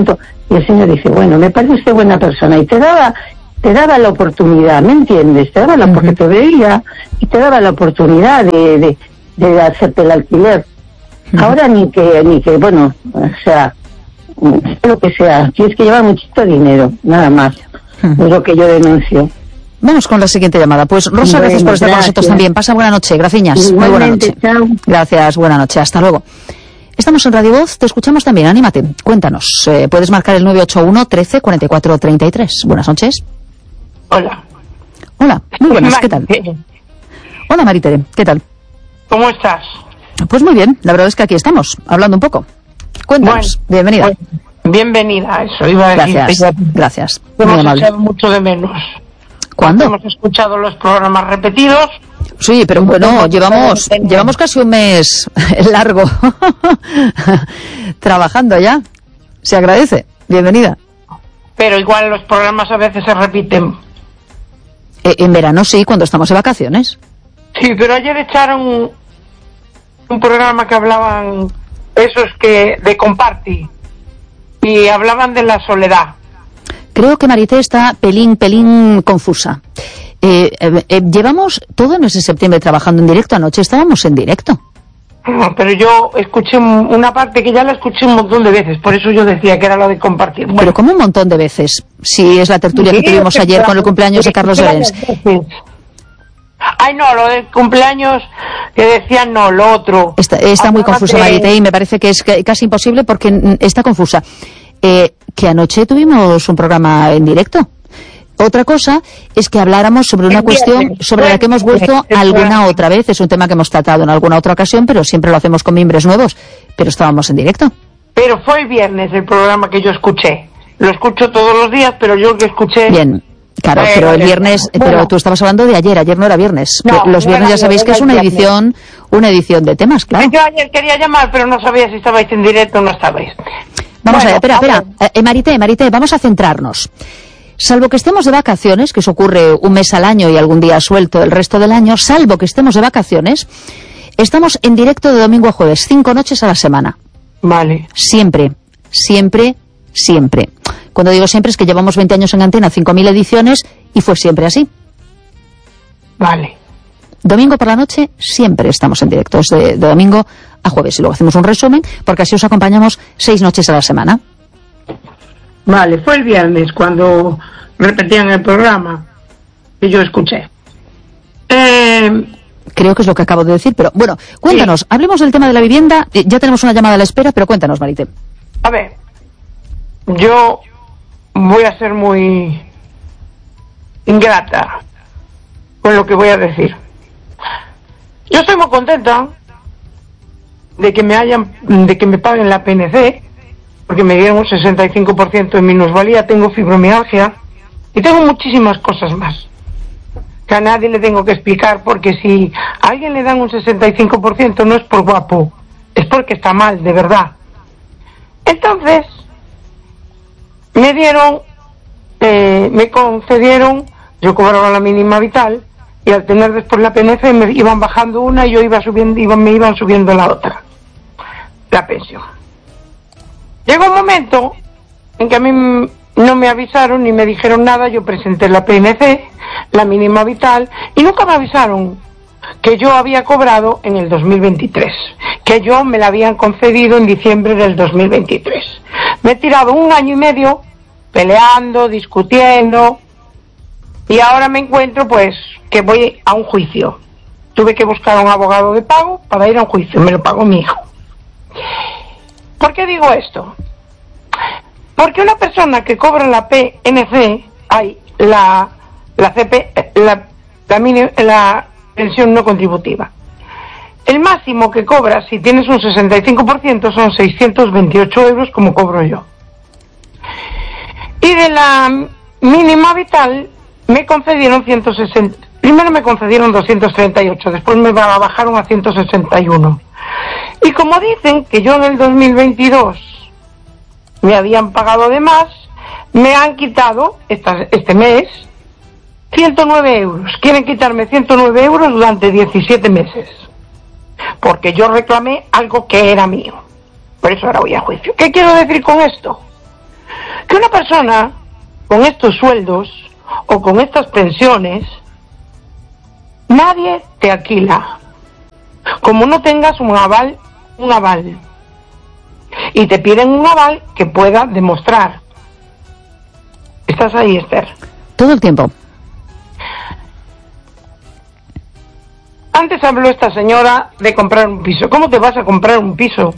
Y el Señor dice, bueno, me parece usted buena persona, y te daba te daba la oportunidad, ¿me entiendes? Te daba la, uh-huh. porque te veía y te daba la oportunidad de, de, de hacerte el alquiler. Uh-huh. Ahora ni que, ni que, bueno, o sea, lo que sea, tienes que llevar muchito dinero, nada más. Uh-huh. Es lo que yo denuncio. Vamos con la siguiente llamada. Pues Rosa, bueno, gracias por estar gracias. con nosotros también. Pasa buena noche, graciñas. Muy buena noche. Chao. Gracias, buena noche, hasta luego. Estamos en Radio Voz, te escuchamos también, anímate, cuéntanos. Eh, puedes marcar el nueve ocho uno, trece, cuarenta y cuatro, treinta y tres. Buenas noches. Hola. Hola, muy buenas, ¿qué tal? Hola, Maritere, ¿qué tal? ¿Cómo estás? Pues muy bien, la verdad es que aquí estamos, hablando un poco. Cuéntanos, bueno, bienvenida. Bueno, bienvenida, eso iba a decir. Gracias, gracias. Hemos echado mucho de menos. ¿Cuándo? Hemos escuchado los programas repetidos. Sí, pero bueno, llevamos llevamos casi un mes largo trabajando ya. Se agradece. Bienvenida. Pero igual los programas a veces se repiten. Eh, en verano sí, cuando estamos de vacaciones. Sí, pero ayer echaron un, un programa que hablaban esos que de Comparti y hablaban de la soledad. Creo que Marité está pelín, pelín confusa. Eh, eh, eh, llevamos todo el mes de septiembre trabajando en directo. Anoche estábamos en directo. No, pero yo escuché una parte que ya la escuché un montón de veces, por eso yo decía que era la de compartir. Bueno. Pero como un montón de veces, si es la tertulia sí, que tuvimos que ayer con el cumpleaños de Carlos Berens. Ay, no, lo del cumpleaños que decían no, lo otro. Está, está muy confusa, de... Marité, y me parece que es casi imposible porque está confusa. Eh, que anoche tuvimos un programa en directo. Otra cosa es que habláramos sobre una cuestión sobre la que hemos vuelto alguna otra vez. Es un tema que hemos tratado en alguna otra ocasión, pero siempre lo hacemos con mimbres nuevos. Pero estábamos en directo. Pero fue el viernes el programa que yo escuché. Lo escucho todos los días, pero yo que escuché... Bien, claro, eh, pero el viernes... Bueno. Pero tú estabas hablando de ayer, ayer no era viernes. No, los viernes no ya sabéis que es una edición una edición de temas, claro. Yo ayer quería llamar, pero no sabía si estabais en directo o no estabais. Vamos bueno, a ver, espera, espera. Eh, Marité, Marité, vamos a centrarnos. Salvo que estemos de vacaciones, que eso ocurre un mes al año y algún día suelto el resto del año, salvo que estemos de vacaciones, estamos en directo de domingo a jueves, cinco noches a la semana. Vale. Siempre, siempre, siempre. Cuando digo siempre es que llevamos veinte años en antena, cinco mil ediciones, y fue siempre así. Vale. Domingo por la noche, siempre estamos en directo, es de, de domingo a jueves. Y luego hacemos un resumen, porque así os acompañamos seis noches a la semana. Vale, fue el viernes cuando repetían el programa que yo escuché. Eh, Creo que es lo que acabo de decir, pero bueno, cuéntanos, sí. Hablemos del tema de la vivienda. Ya tenemos una llamada a la espera, pero cuéntanos, Marité. A ver, yo voy a ser muy ingrata con lo que voy a decir. Yo estoy muy contenta de que me hayan, de que me paguen la P N C, porque me dieron un sesenta y cinco por ciento de minusvalía, tengo fibromialgia y tengo muchísimas cosas más que a nadie le tengo que explicar, porque si a alguien le dan un sesenta y cinco por ciento no es por guapo, es porque está mal, de verdad. Entonces me dieron, eh, me concedieron, yo cobraba la mínima vital y al tener después la P N C me iban bajando una y yo iba subiendo, iban, me iban subiendo la otra, la pensión. Llegó un momento en que a mí no me avisaron ni me dijeron nada. Yo presenté la P N C, la mínima vital, y nunca me avisaron que yo había cobrado en el dos mil veintitrés, que yo me la habían concedido en diciembre del dos mil veintitrés. Me he tirado un año y medio peleando, discutiendo, y ahora me encuentro pues que voy a un juicio. Tuve que buscar a un abogado de pago para ir a un juicio, me lo pagó mi hijo. ¿Por qué digo esto? Porque una persona que cobra la P N C, hay la la C P, la, la, mini, la pensión no contributiva, el máximo que cobras si tienes un sesenta y cinco por ciento son seiscientos veintiocho euros, como cobro yo. Y de la mínima vital me concedieron ciento sesenta. Primero me concedieron doscientos treinta y ocho, después me bajaron a ciento sesenta y uno. Y como dicen que yo en el dos mil veintidós me habían pagado de más, me han quitado esta, este mes ciento nueve euros. Quieren quitarme ciento nueve euros durante diecisiete meses. Porque yo reclamé algo que era mío. Por eso ahora voy a juicio. ¿Qué quiero decir con esto? que una persona con estos sueldos o con estas pensiones, nadie te alquila. Como no tengas un aval, un aval. Y te piden un aval que pueda demostrar. ¿Estás ahí, Esther? Todo el tiempo. Antes habló esta señora de comprar un piso. ¿Cómo te vas a comprar un piso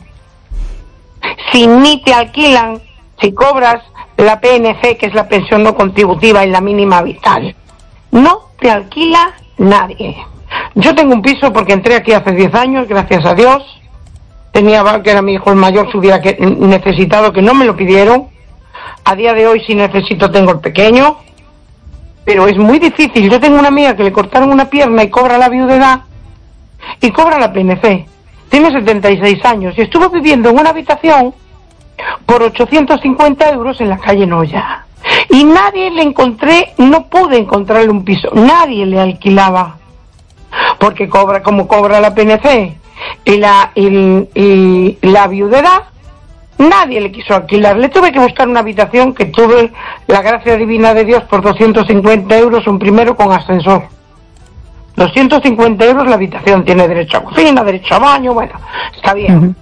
si ni te alquilan, si cobras la P N C, que es la pensión no contributiva y la mínima vital? No te alquila nadie. Yo tengo un piso porque entré aquí hace diez años, gracias a Dios. Tenía que era mi hijo el mayor, si hubiera que, necesitado, que no me lo pidieron. A día de hoy, si necesito, tengo el pequeño. Pero es muy difícil. Yo tengo una amiga que le cortaron una pierna y cobra la viudedad y cobra la P N C. Tiene setenta y seis años y estuvo viviendo en una habitación por ochocientos cincuenta euros en la calle Noya. Y nadie le encontré, no pude encontrarle un piso. Nadie le alquilaba. Porque cobra como cobra la P N C y la, y, y la viudedad, nadie le quiso alquilar. Le tuve que buscar una habitación que tuve la gracia divina de Dios por doscientos cincuenta euros, un primero con ascensor. doscientos cincuenta euros la habitación, tiene derecho a cocina, derecho a baño, bueno, está bien. Uh-huh.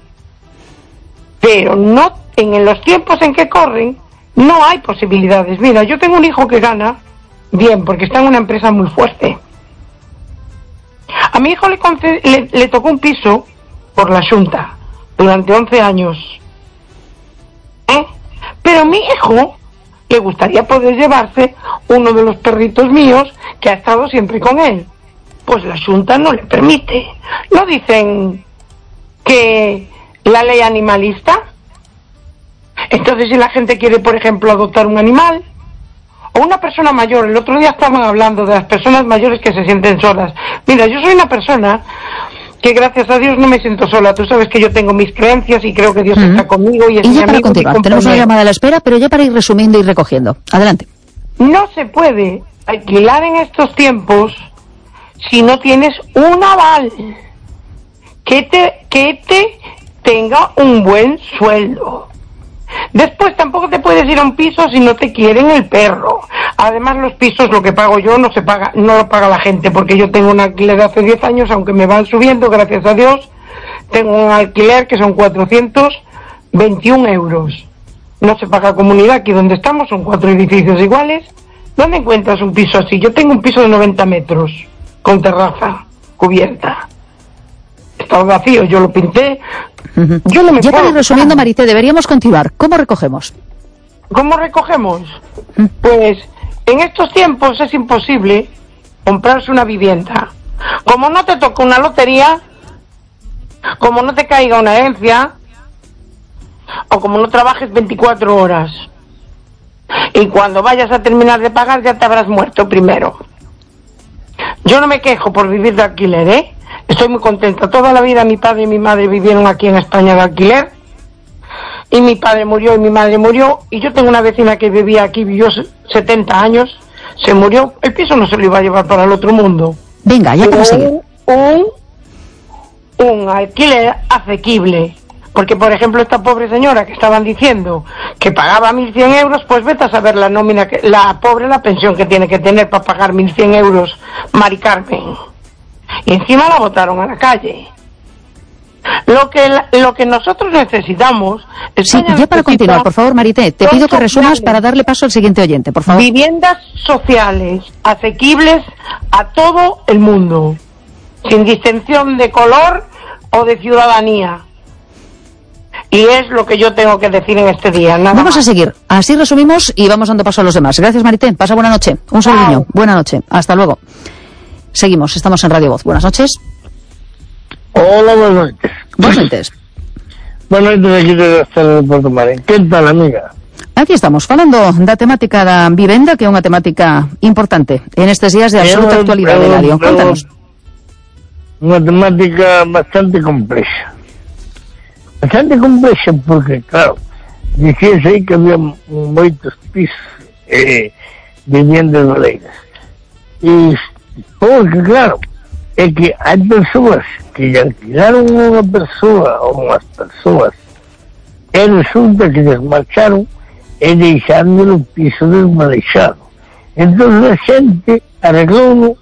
Pero no, en los tiempos en que corren, no hay posibilidades. Mira, yo tengo un hijo que gana bien, porque está en una empresa muy fuerte. A mi hijo le, conced- le, le tocó un piso por la Xunta durante once años. ¿Eh? Pero a mi hijo le gustaría poder llevarse uno de los perritos míos que ha estado siempre con él. Pues la Xunta no le permite. ¿No dicen que la ley animalista? Entonces, si la gente quiere, por ejemplo, adoptar un animal o una persona mayor, el otro día estaban hablando de las personas mayores que se sienten solas. Mira, yo soy una persona que gracias a Dios no me siento sola. Tú sabes que yo tengo mis creencias y creo que Dios uh-huh. está conmigo y es y ya mi para amigo, continuar, tenemos una llamada a la espera, pero ya para ir resumiendo y recogiendo. Adelante. No se puede alquilar en estos tiempos si no tienes un aval que te, que te tenga un buen sueldo. Después tampoco te puedes ir a un piso si no te quieren el perro. Además, los pisos, lo que pago yo, no se paga, no lo paga la gente, porque yo tengo un alquiler de hace diez años, aunque me van subiendo, gracias a Dios, tengo un alquiler que son cuatrocientos veintiún euros. No se paga comunidad, aquí donde estamos son cuatro edificios iguales. ¿Dónde encuentras un piso así? Yo tengo un piso de noventa metros, con terraza, cubierta. Estaba vacío, yo lo pinté. Uh-huh. Yo no me ya para ir resumiendo, Marité, deberíamos continuar. ¿Cómo recogemos? ¿Cómo recogemos? Uh-huh. Pues en estos tiempos es imposible comprarse una vivienda. Como no te toca una lotería, como no te caiga una herencia, o como no trabajes veinticuatro horas. Y cuando vayas a terminar de pagar ya te habrás muerto primero. Yo no me quejo por vivir de alquiler, ¿eh? Estoy muy contenta. Toda la vida mi padre y mi madre vivieron aquí en España de alquiler. Y mi padre murió y mi madre murió. Y yo tengo una vecina que vivía aquí, vivió setenta años. Se murió. El piso no se lo iba a llevar para el otro mundo. Venga, ya para seguir. Un, un alquiler asequible. Porque, por ejemplo, esta pobre señora que estaban diciendo que pagaba mil cien euros, pues vete a saber la nómina, que la pobre, la pensión que tiene que tener para pagar mil cien euros, Mari Carmen. Y encima la botaron a la calle. Lo que lo que nosotros necesitamos... Sí, ya para continuar, por favor, Marité, te pido que resumas para darle paso al siguiente oyente, por favor. Viviendas sociales, asequibles a todo el mundo, sin distinción de color o de ciudadanía. Y es lo que yo tengo que decir en este día. Nada vamos más. a seguir. Así resumimos y vamos dando paso a los demás. Gracias, Marité. Pasa buena noche. Un saludo. Wow. Buena noche. Hasta luego. Seguimos. Estamos en Radio Voz. Buenas noches. Hola, buenas noches. Buenas noches. Buenas noches, aquí de estar Porto Marín. Que tal, amiga? Aquí estamos, falando da temática da vivenda, que é unha temática importante en estes días de absoluta eu, actualidade, Eladio. Contanos. Unha temática bastante complexa. Bastante complexa porque, claro, dixese aí que había moitos pisos eh, viviendas baleiras. E porque, claro, é que hai persoas que alquilaron unha persoa ou unhas persoas e resulta que les marcharon e deixando o piso desmanexado. Entón a xente arreglou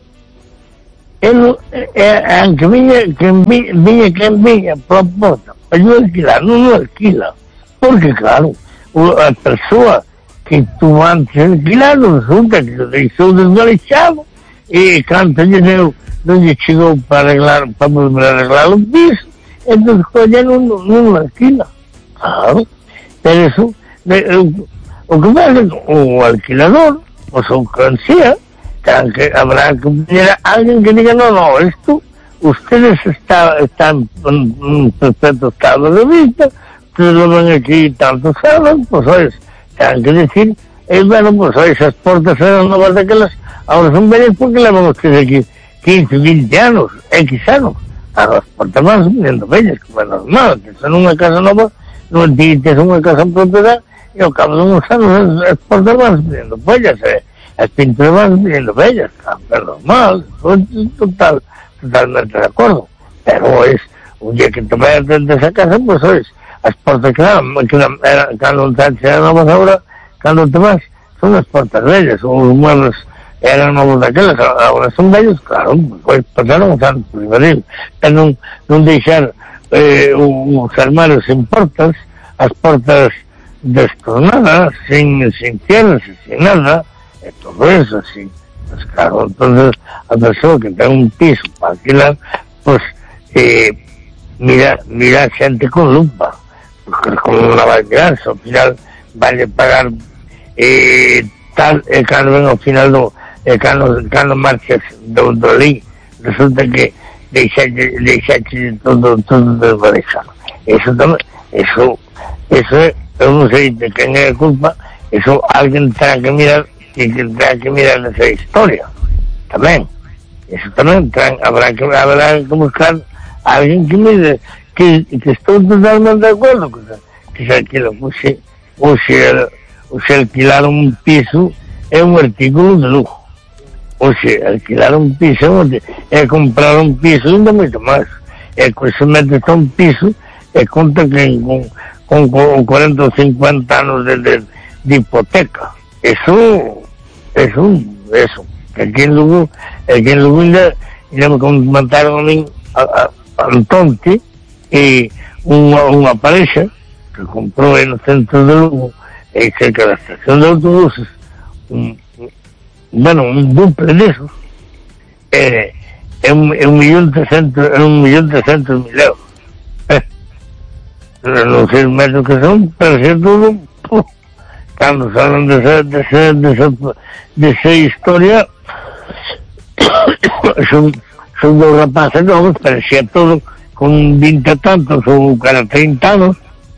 ele, é, aunque viña quen viña quen viña pola porta para yo alquilar, non o alquila, porque claro, a persoa que tuvo antes alquilado resulta que o deixou desmanexado e canto lle deu non lle chegou para arreglar, para volver a arreglar o piso, entón colla non, non alquila, claro, pero eso o, o que pasa o alquilador o son cancía que habrá que poner a alguien que diga no, no, esto ustedes está, están en un perfecto estado de vista, ustedes lo ven aquí tantos años, pues oye, tienen que decir eh, bueno, pues oye, esas puertas eran nuevas de aquellas, ahora son bellas porque le van ustedes aquí quince, veinte años, X años, a las puertas van subiendo bellas, como es normal, que son una casa nueva, no es una casa en propiedad, y al cabo de unos años las puertas van subiendo bellas, eh. Las pinturas van viendo bellas, es normal, estoy total, totalmente de acuerdo. Pero es, un día que te vayas de esa casa, pues oye, las puertas que eran, cuando te nuevas ahora, cuando te vas, son las puertas bellas, o los muebles eran nuevos de aquellas, ahora son bellos, claro, pues pasaron un tanto primeril, pero no, no dejar eh, los armarios sin puertas, las puertas destornadas, sin, sin cierres, sin nada, todo eso, así, pues claro, entonces la persona que tenga un piso para alquilar, pues eh, mira, mira gente con lupa, porque como no la va a alquilar, al final vale pagar eh, tal, eh, cuando venga al final no, eh, cuando, cuando marchas de un dolí, resulta que deixaste todo, todo desmanejado. Eso también, eso, eso, yo no sé de quién es la culpa, eso alguien tendrá que mirar y que tendrá que mirar esa historia también, eso también traen, habrá que habrá que buscar a alguien que mire que, que estoy totalmente de acuerdo que, que se alquila, pues si, o si, o si alquilar un piso es un artículo de lujo, o si alquilar un piso es comprar un piso y no mucho más, es que se mete a un piso es contra que con, con, con cuarenta o cincuenta años de, de, de hipoteca, eso eso, eso, que aquí en Lugo, aquí en Lugo ya, ya me comentaron a mí, a, a, a Antonti, y una, una pareja que compró en el centro de Lugo, eh, cerca de la estación de autobuses, un, bueno, un duple de esos, eh, en, en un millón trescientos, en un millón trescientos mil euros. Eh, no sé el metros que son, pero si es todo, ¡puf! Cuando se hablan de esa, de esa, de esa, de esa historia, son, son dos rapaces nuevos, parecía todo con veinte tantos o treinta años,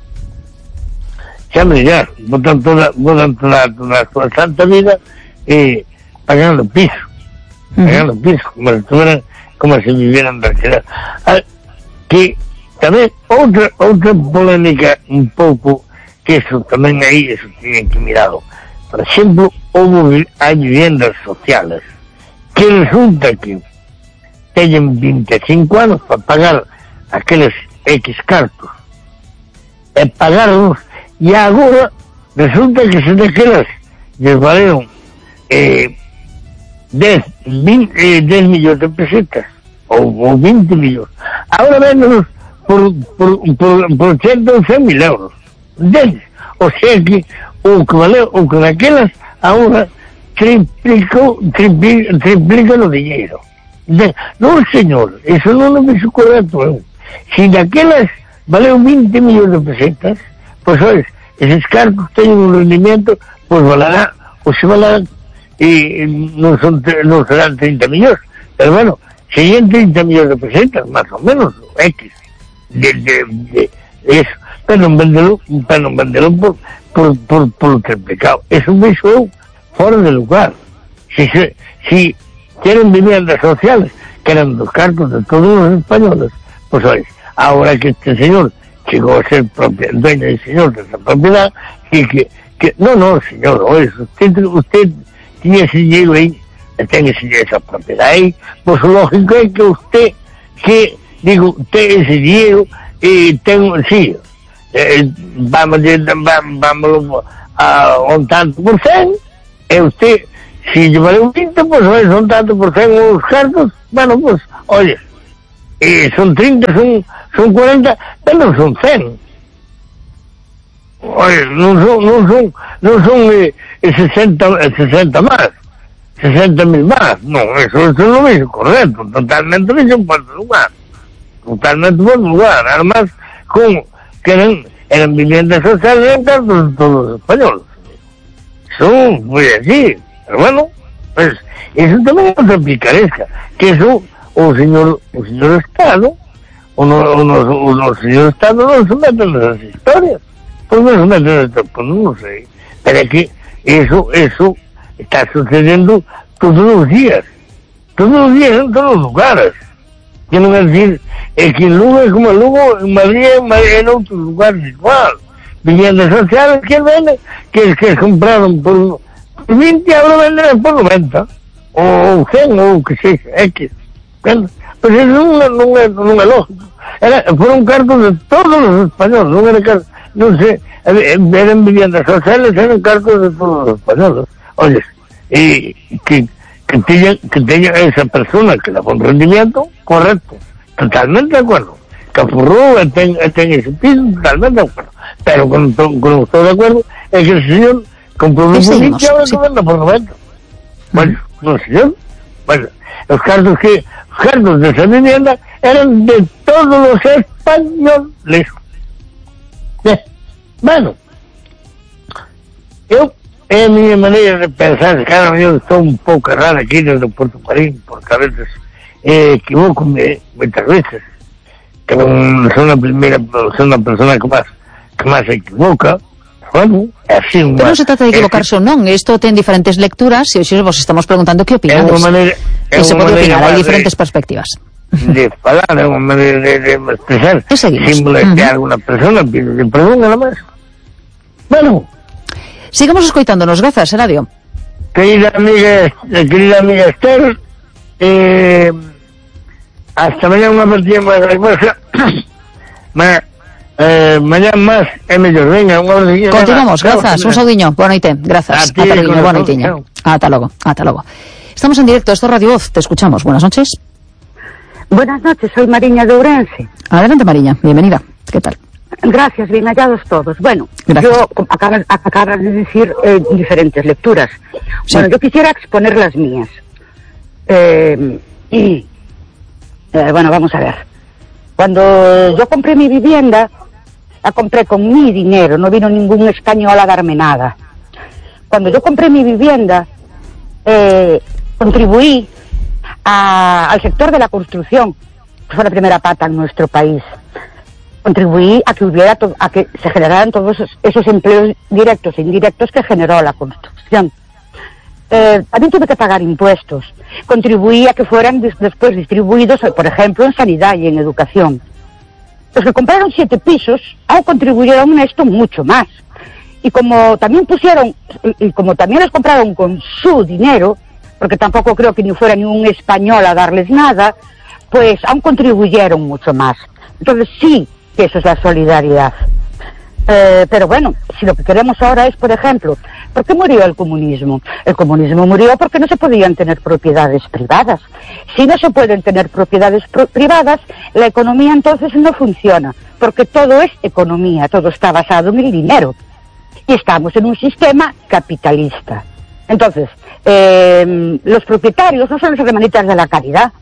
ya me dirás, votan toda, votan toda, toda su santa vida eh, pagando piso, pagando piso, como si estuvieran, como si vivieran de alquiler. Ah, que también otra, otra polémica un poco, que eso también ahí, eso tienen que mirarlo. Por ejemplo, hubo, hay viviendas sociales que resulta que tienen veinticinco años para pagar aquellos X cartos, e pagarlos, y ahora resulta que se aquellas les valieron eh, diez, veinte, eh, diez millones de pesetas, o, o veinte millones. Ahora véndolos por, por, por, por ciento once mil euros. ¿Entiendes? O sea que o que vale, o que aquellas ahora triplicó, triplica, triplica los dinero. ¿Entiendes? No, señor, eso no lo me correcto. Si de aquellas vale veinte millones de pesetas, pues oye, esos cargos tienen un rendimiento, pues valerá, o se valerá, y no son, no serán treinta millones, pero bueno, serían treinta millones de pesetas, más o menos, X, de, de, de eso. Pero no venderlo, pero no venderlo por, por, por, por triplicado. Eso me hizo fuera de lugar. Si, se, si quieren viviendas sociales, que eran los cargos de todos los españoles, pues oye, ahora que este señor llegó a ser propia, dueño y señor de esa propiedad, y que, que no, no, señor, oye, usted, usted tiene ese dinero ahí, tiene esa propiedad ahí, pues lógico es que usted, que, digo, usted ese dinero, y tengo, sí, Eh, vamos, vamos, vamos a un tanto por cien, e usted, si llevaré un veinte, pues oye, son tanto por cien unos cartos, bueno, pues, oye, y son treinta, son, son cuarenta, pero no son cien. Oye, no son, no son, no son eh, sesenta, sesenta más, sesenta mil más, no, eso, eso no es correcto, totalmente no es en cuarto lugar, totalmente por lugar, además, como que eran, eran viviendas sociales en cartos de todos los españoles. Eso fue así, pero bueno, pues, eso también es otra picaresca, que eso, o señor, o señor Estado, o no, o no, o no, señor Estado no se meten en esas historias. Pues no se meten en estas, pues no sé. Pero es que eso, eso está sucediendo todos los días. Todos los días en todos los lugares. Quiero decir, es que en Lugo es como en Lugo, en Madrid, en, Madrid, en otros lugares igual. Viviendas sociales que venden, que, que compraron por veinte, ahora venden por noventa. O cien, o que sea, X. Bueno, pues eso no, no, es, no es lógico. Era, fueron cargos de todos los españoles, no era cargos, no sé, eran viviendas sociales, eran cargos de todos los españoles. Oye, y que, que tenga, que tenga esa persona que da buen rendimiento, correcto, totalmente de acuerdo. Capurro tenga ese piso, totalmente de acuerdo. Pero con, con, con estoy de acuerdo, es que el señor compró un bonito y ahora no venda por noventa. Bueno, no señor, bueno, los cargos que, los cargos de esa vivienda eran de todos los españoles. Bien, bueno, yo, en mi manera de pensar, cada vez estoy un poco rara aquí desde Puerto Marín, porque a veces eh, equivoco muchas veces, que no soy la primera, soy una persona que más, que más se equivoca. Bueno, así Pero más, non se trata de equivocarse ou non, isto ten diferentes lecturas e hoxe vos estamos preguntando que opinades. Manera, que se pode opinar, hai diferentes de, perspectivas. De falar, é unha maneira de, de expresar, sin molestar a alguna persona, pido que perdón, nada máis. Bueno. Sigamos escoitándonos, grazas, Eladio. Querida amiga, querida amiga Esther, eh, hasta mañana unha partida máis de cosa. Ma, Eh, mañana máis é mellor, venga, unha hora. Continuamos, grazas, un saudiño, boa noite, grazas, ata logo, boa noitiña, ata logo, ata logo. Estamos en directo, esto es Radio Voz, te escuchamos, buenas noches. Buenas noches, soy Mariña de Ourense. Adelante, Mariña, bienvenida, ¿qué tal? Gracias, bien hallados todos. Bueno, gracias. Yo acabas, acabas de decir eh, diferentes lecturas. Sí. Bueno, yo quisiera exponer las mías. Eh, y, eh, bueno, vamos a ver. Cuando yo compré mi vivienda, la compré con mi dinero, no vino ningún español a darme nada. Cuando yo compré mi vivienda, eh, contribuí a, al sector de la construcción, que fue la primera pata en nuestro país. Contribuí a que hubiera to- a que se generaran todos esos, esos empleos directos e indirectos que generó la construcción. Eh, también tuve que pagar impuestos. Contribuí a que fueran des- después distribuidos, por ejemplo, en sanidad y en educación. Los que compraron siete pisos aún contribuyeron a esto mucho más. Y como también pusieron, y, y como también los compraron con su dinero, porque tampoco creo que ni fuera ni un español a darles nada, pues aún contribuyeron mucho más. Entonces sí que eso es la solidaridad. Eh, pero bueno, si lo que queremos ahora es, por ejemplo, ¿por qué murió el comunismo? El comunismo murió porque no se podían tener propiedades privadas. Si no se pueden tener propiedades pro- privadas, la economía entonces no funciona, porque todo es economía, todo está basado en el dinero. Y estamos en un sistema capitalista. Entonces, eh, los propietarios no son los hermanitas de la caridad,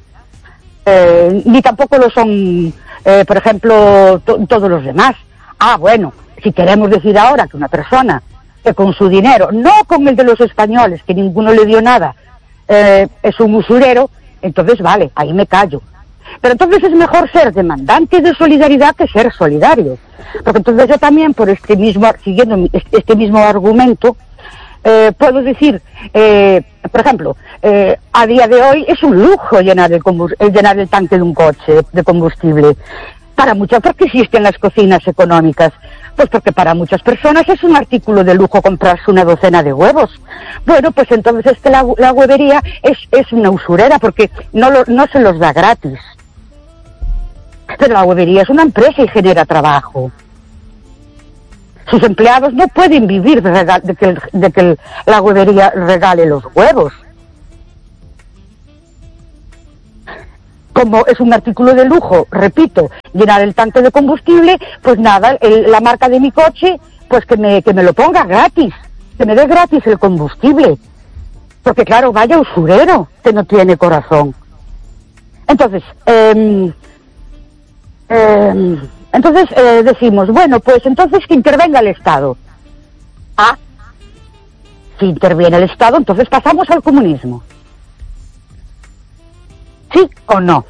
eh, ni tampoco lo son, eh, por ejemplo, to- todos los demás. Ah, bueno, si queremos decir ahora que una persona que con su dinero, no con el de los españoles, que ninguno le dio nada, eh, es un usurero, entonces vale, ahí me callo. Pero entonces es mejor ser demandante de solidaridad que ser solidario. Porque entonces yo también, por este mismo, siguiendo este mismo argumento, eh, puedo decir, eh, por ejemplo, eh, a día de hoy es un lujo llenar el, combust- llenar el tanque de un coche de combustible. Para muchas, ¿por qué existen las cocinas económicas? Pues porque para muchas personas es un artículo de lujo comprarse una docena de huevos. Bueno, pues entonces es que la, la huevería es, es una usurera porque no, lo, no se los da gratis. Pero la huevería es una empresa y genera trabajo. Sus empleados no pueden vivir de, rega- de que, el, de que el, la huevería regale los huevos. Como es un artículo de lujo, repito, llenar el tanque de combustible, pues nada, el, la marca de mi coche, pues que me, que me lo ponga gratis, que me dé gratis el combustible. Porque claro, vaya usurero que no tiene corazón. Entonces, eh, eh, entonces eh, decimos, bueno, pues entonces que intervenga el Estado. Ah, si interviene el Estado, entonces pasamos al comunismo. ¿Sí o no?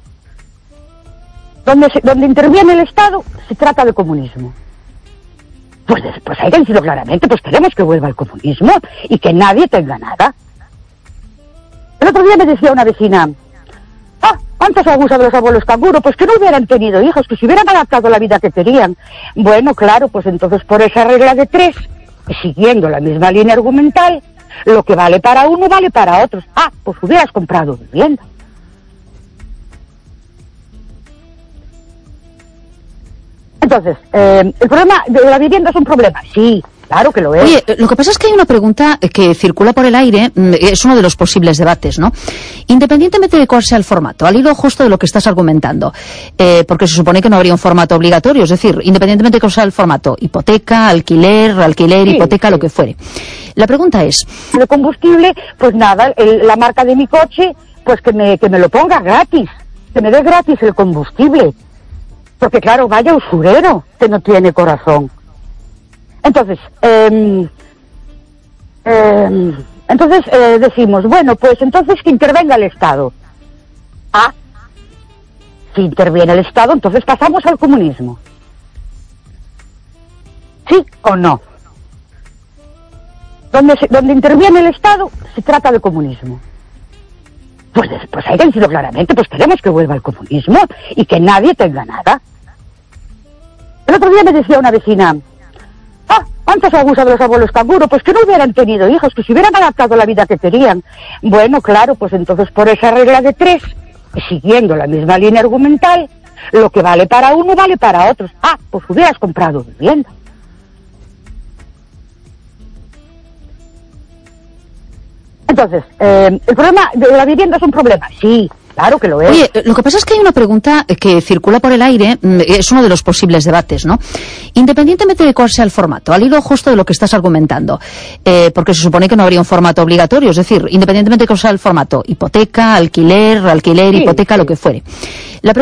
Donde, se, donde interviene el Estado, se trata de comunismo. Pues, pues hay que decirlo claramente, pues queremos que vuelva el comunismo y que nadie tenga nada. El otro día me decía una vecina, ah, ¿cuántos abusos de los abuelos canguro? Pues que no hubieran tenido hijos, que se hubieran adaptado a la vida que querían. Bueno, claro, pues entonces por esa regla de tres, siguiendo la misma línea argumental, lo que vale para uno vale para otros. Ah, pues hubieras comprado vivienda. Entonces, eh, ¿el problema de la vivienda es un problema? Sí, claro que lo es. Oye, lo que pasa es que hay una pregunta que circula por el aire, es uno de los posibles debates, ¿no? Independientemente de cuál sea el formato, al hilo justo de lo que estás argumentando, eh, porque se supone que no habría un formato obligatorio, es decir, independientemente de cuál sea el formato, hipoteca, alquiler, alquiler, sí, hipoteca, sí. Lo que fuere. La pregunta es... De combustible, pues nada, el, la marca de mi coche, pues que me, que me lo ponga gratis, que me dé gratis el combustible. Porque claro, vaya usurero que no tiene corazón. Entonces, eh, eh, entonces eh, decimos, bueno, pues entonces que intervenga el Estado. Ah, si interviene el Estado, entonces pasamos al comunismo. ¿Sí o no? Donde, se, donde interviene el Estado, se trata de comunismo. Pues, pues hay que decirlo claramente, pues queremos que vuelva el comunismo y que nadie tenga nada. El otro día me decía una vecina, ah, ¿cuántos abusos de los abuelos canguro? Pues que no hubieran tenido hijos, que se hubieran adaptado a la vida que querían. Bueno, claro, pues entonces por esa regla de tres, siguiendo la misma línea argumental, lo que vale para uno vale para otros. Ah, pues hubieras comprado vivienda. Entonces, eh, ¿el problema de la vivienda es un problema? Sí, claro que lo es. Oye, lo que pasa es que hay una pregunta que circula por el aire, es uno de los posibles debates, ¿no? Independientemente de cuál sea el formato, al hilo justo de lo que estás argumentando, eh, porque se supone que no habría un formato obligatorio, es decir, independientemente de cuál sea el formato, hipoteca, alquiler, alquiler, sí, hipoteca, sí. Lo que fuere. La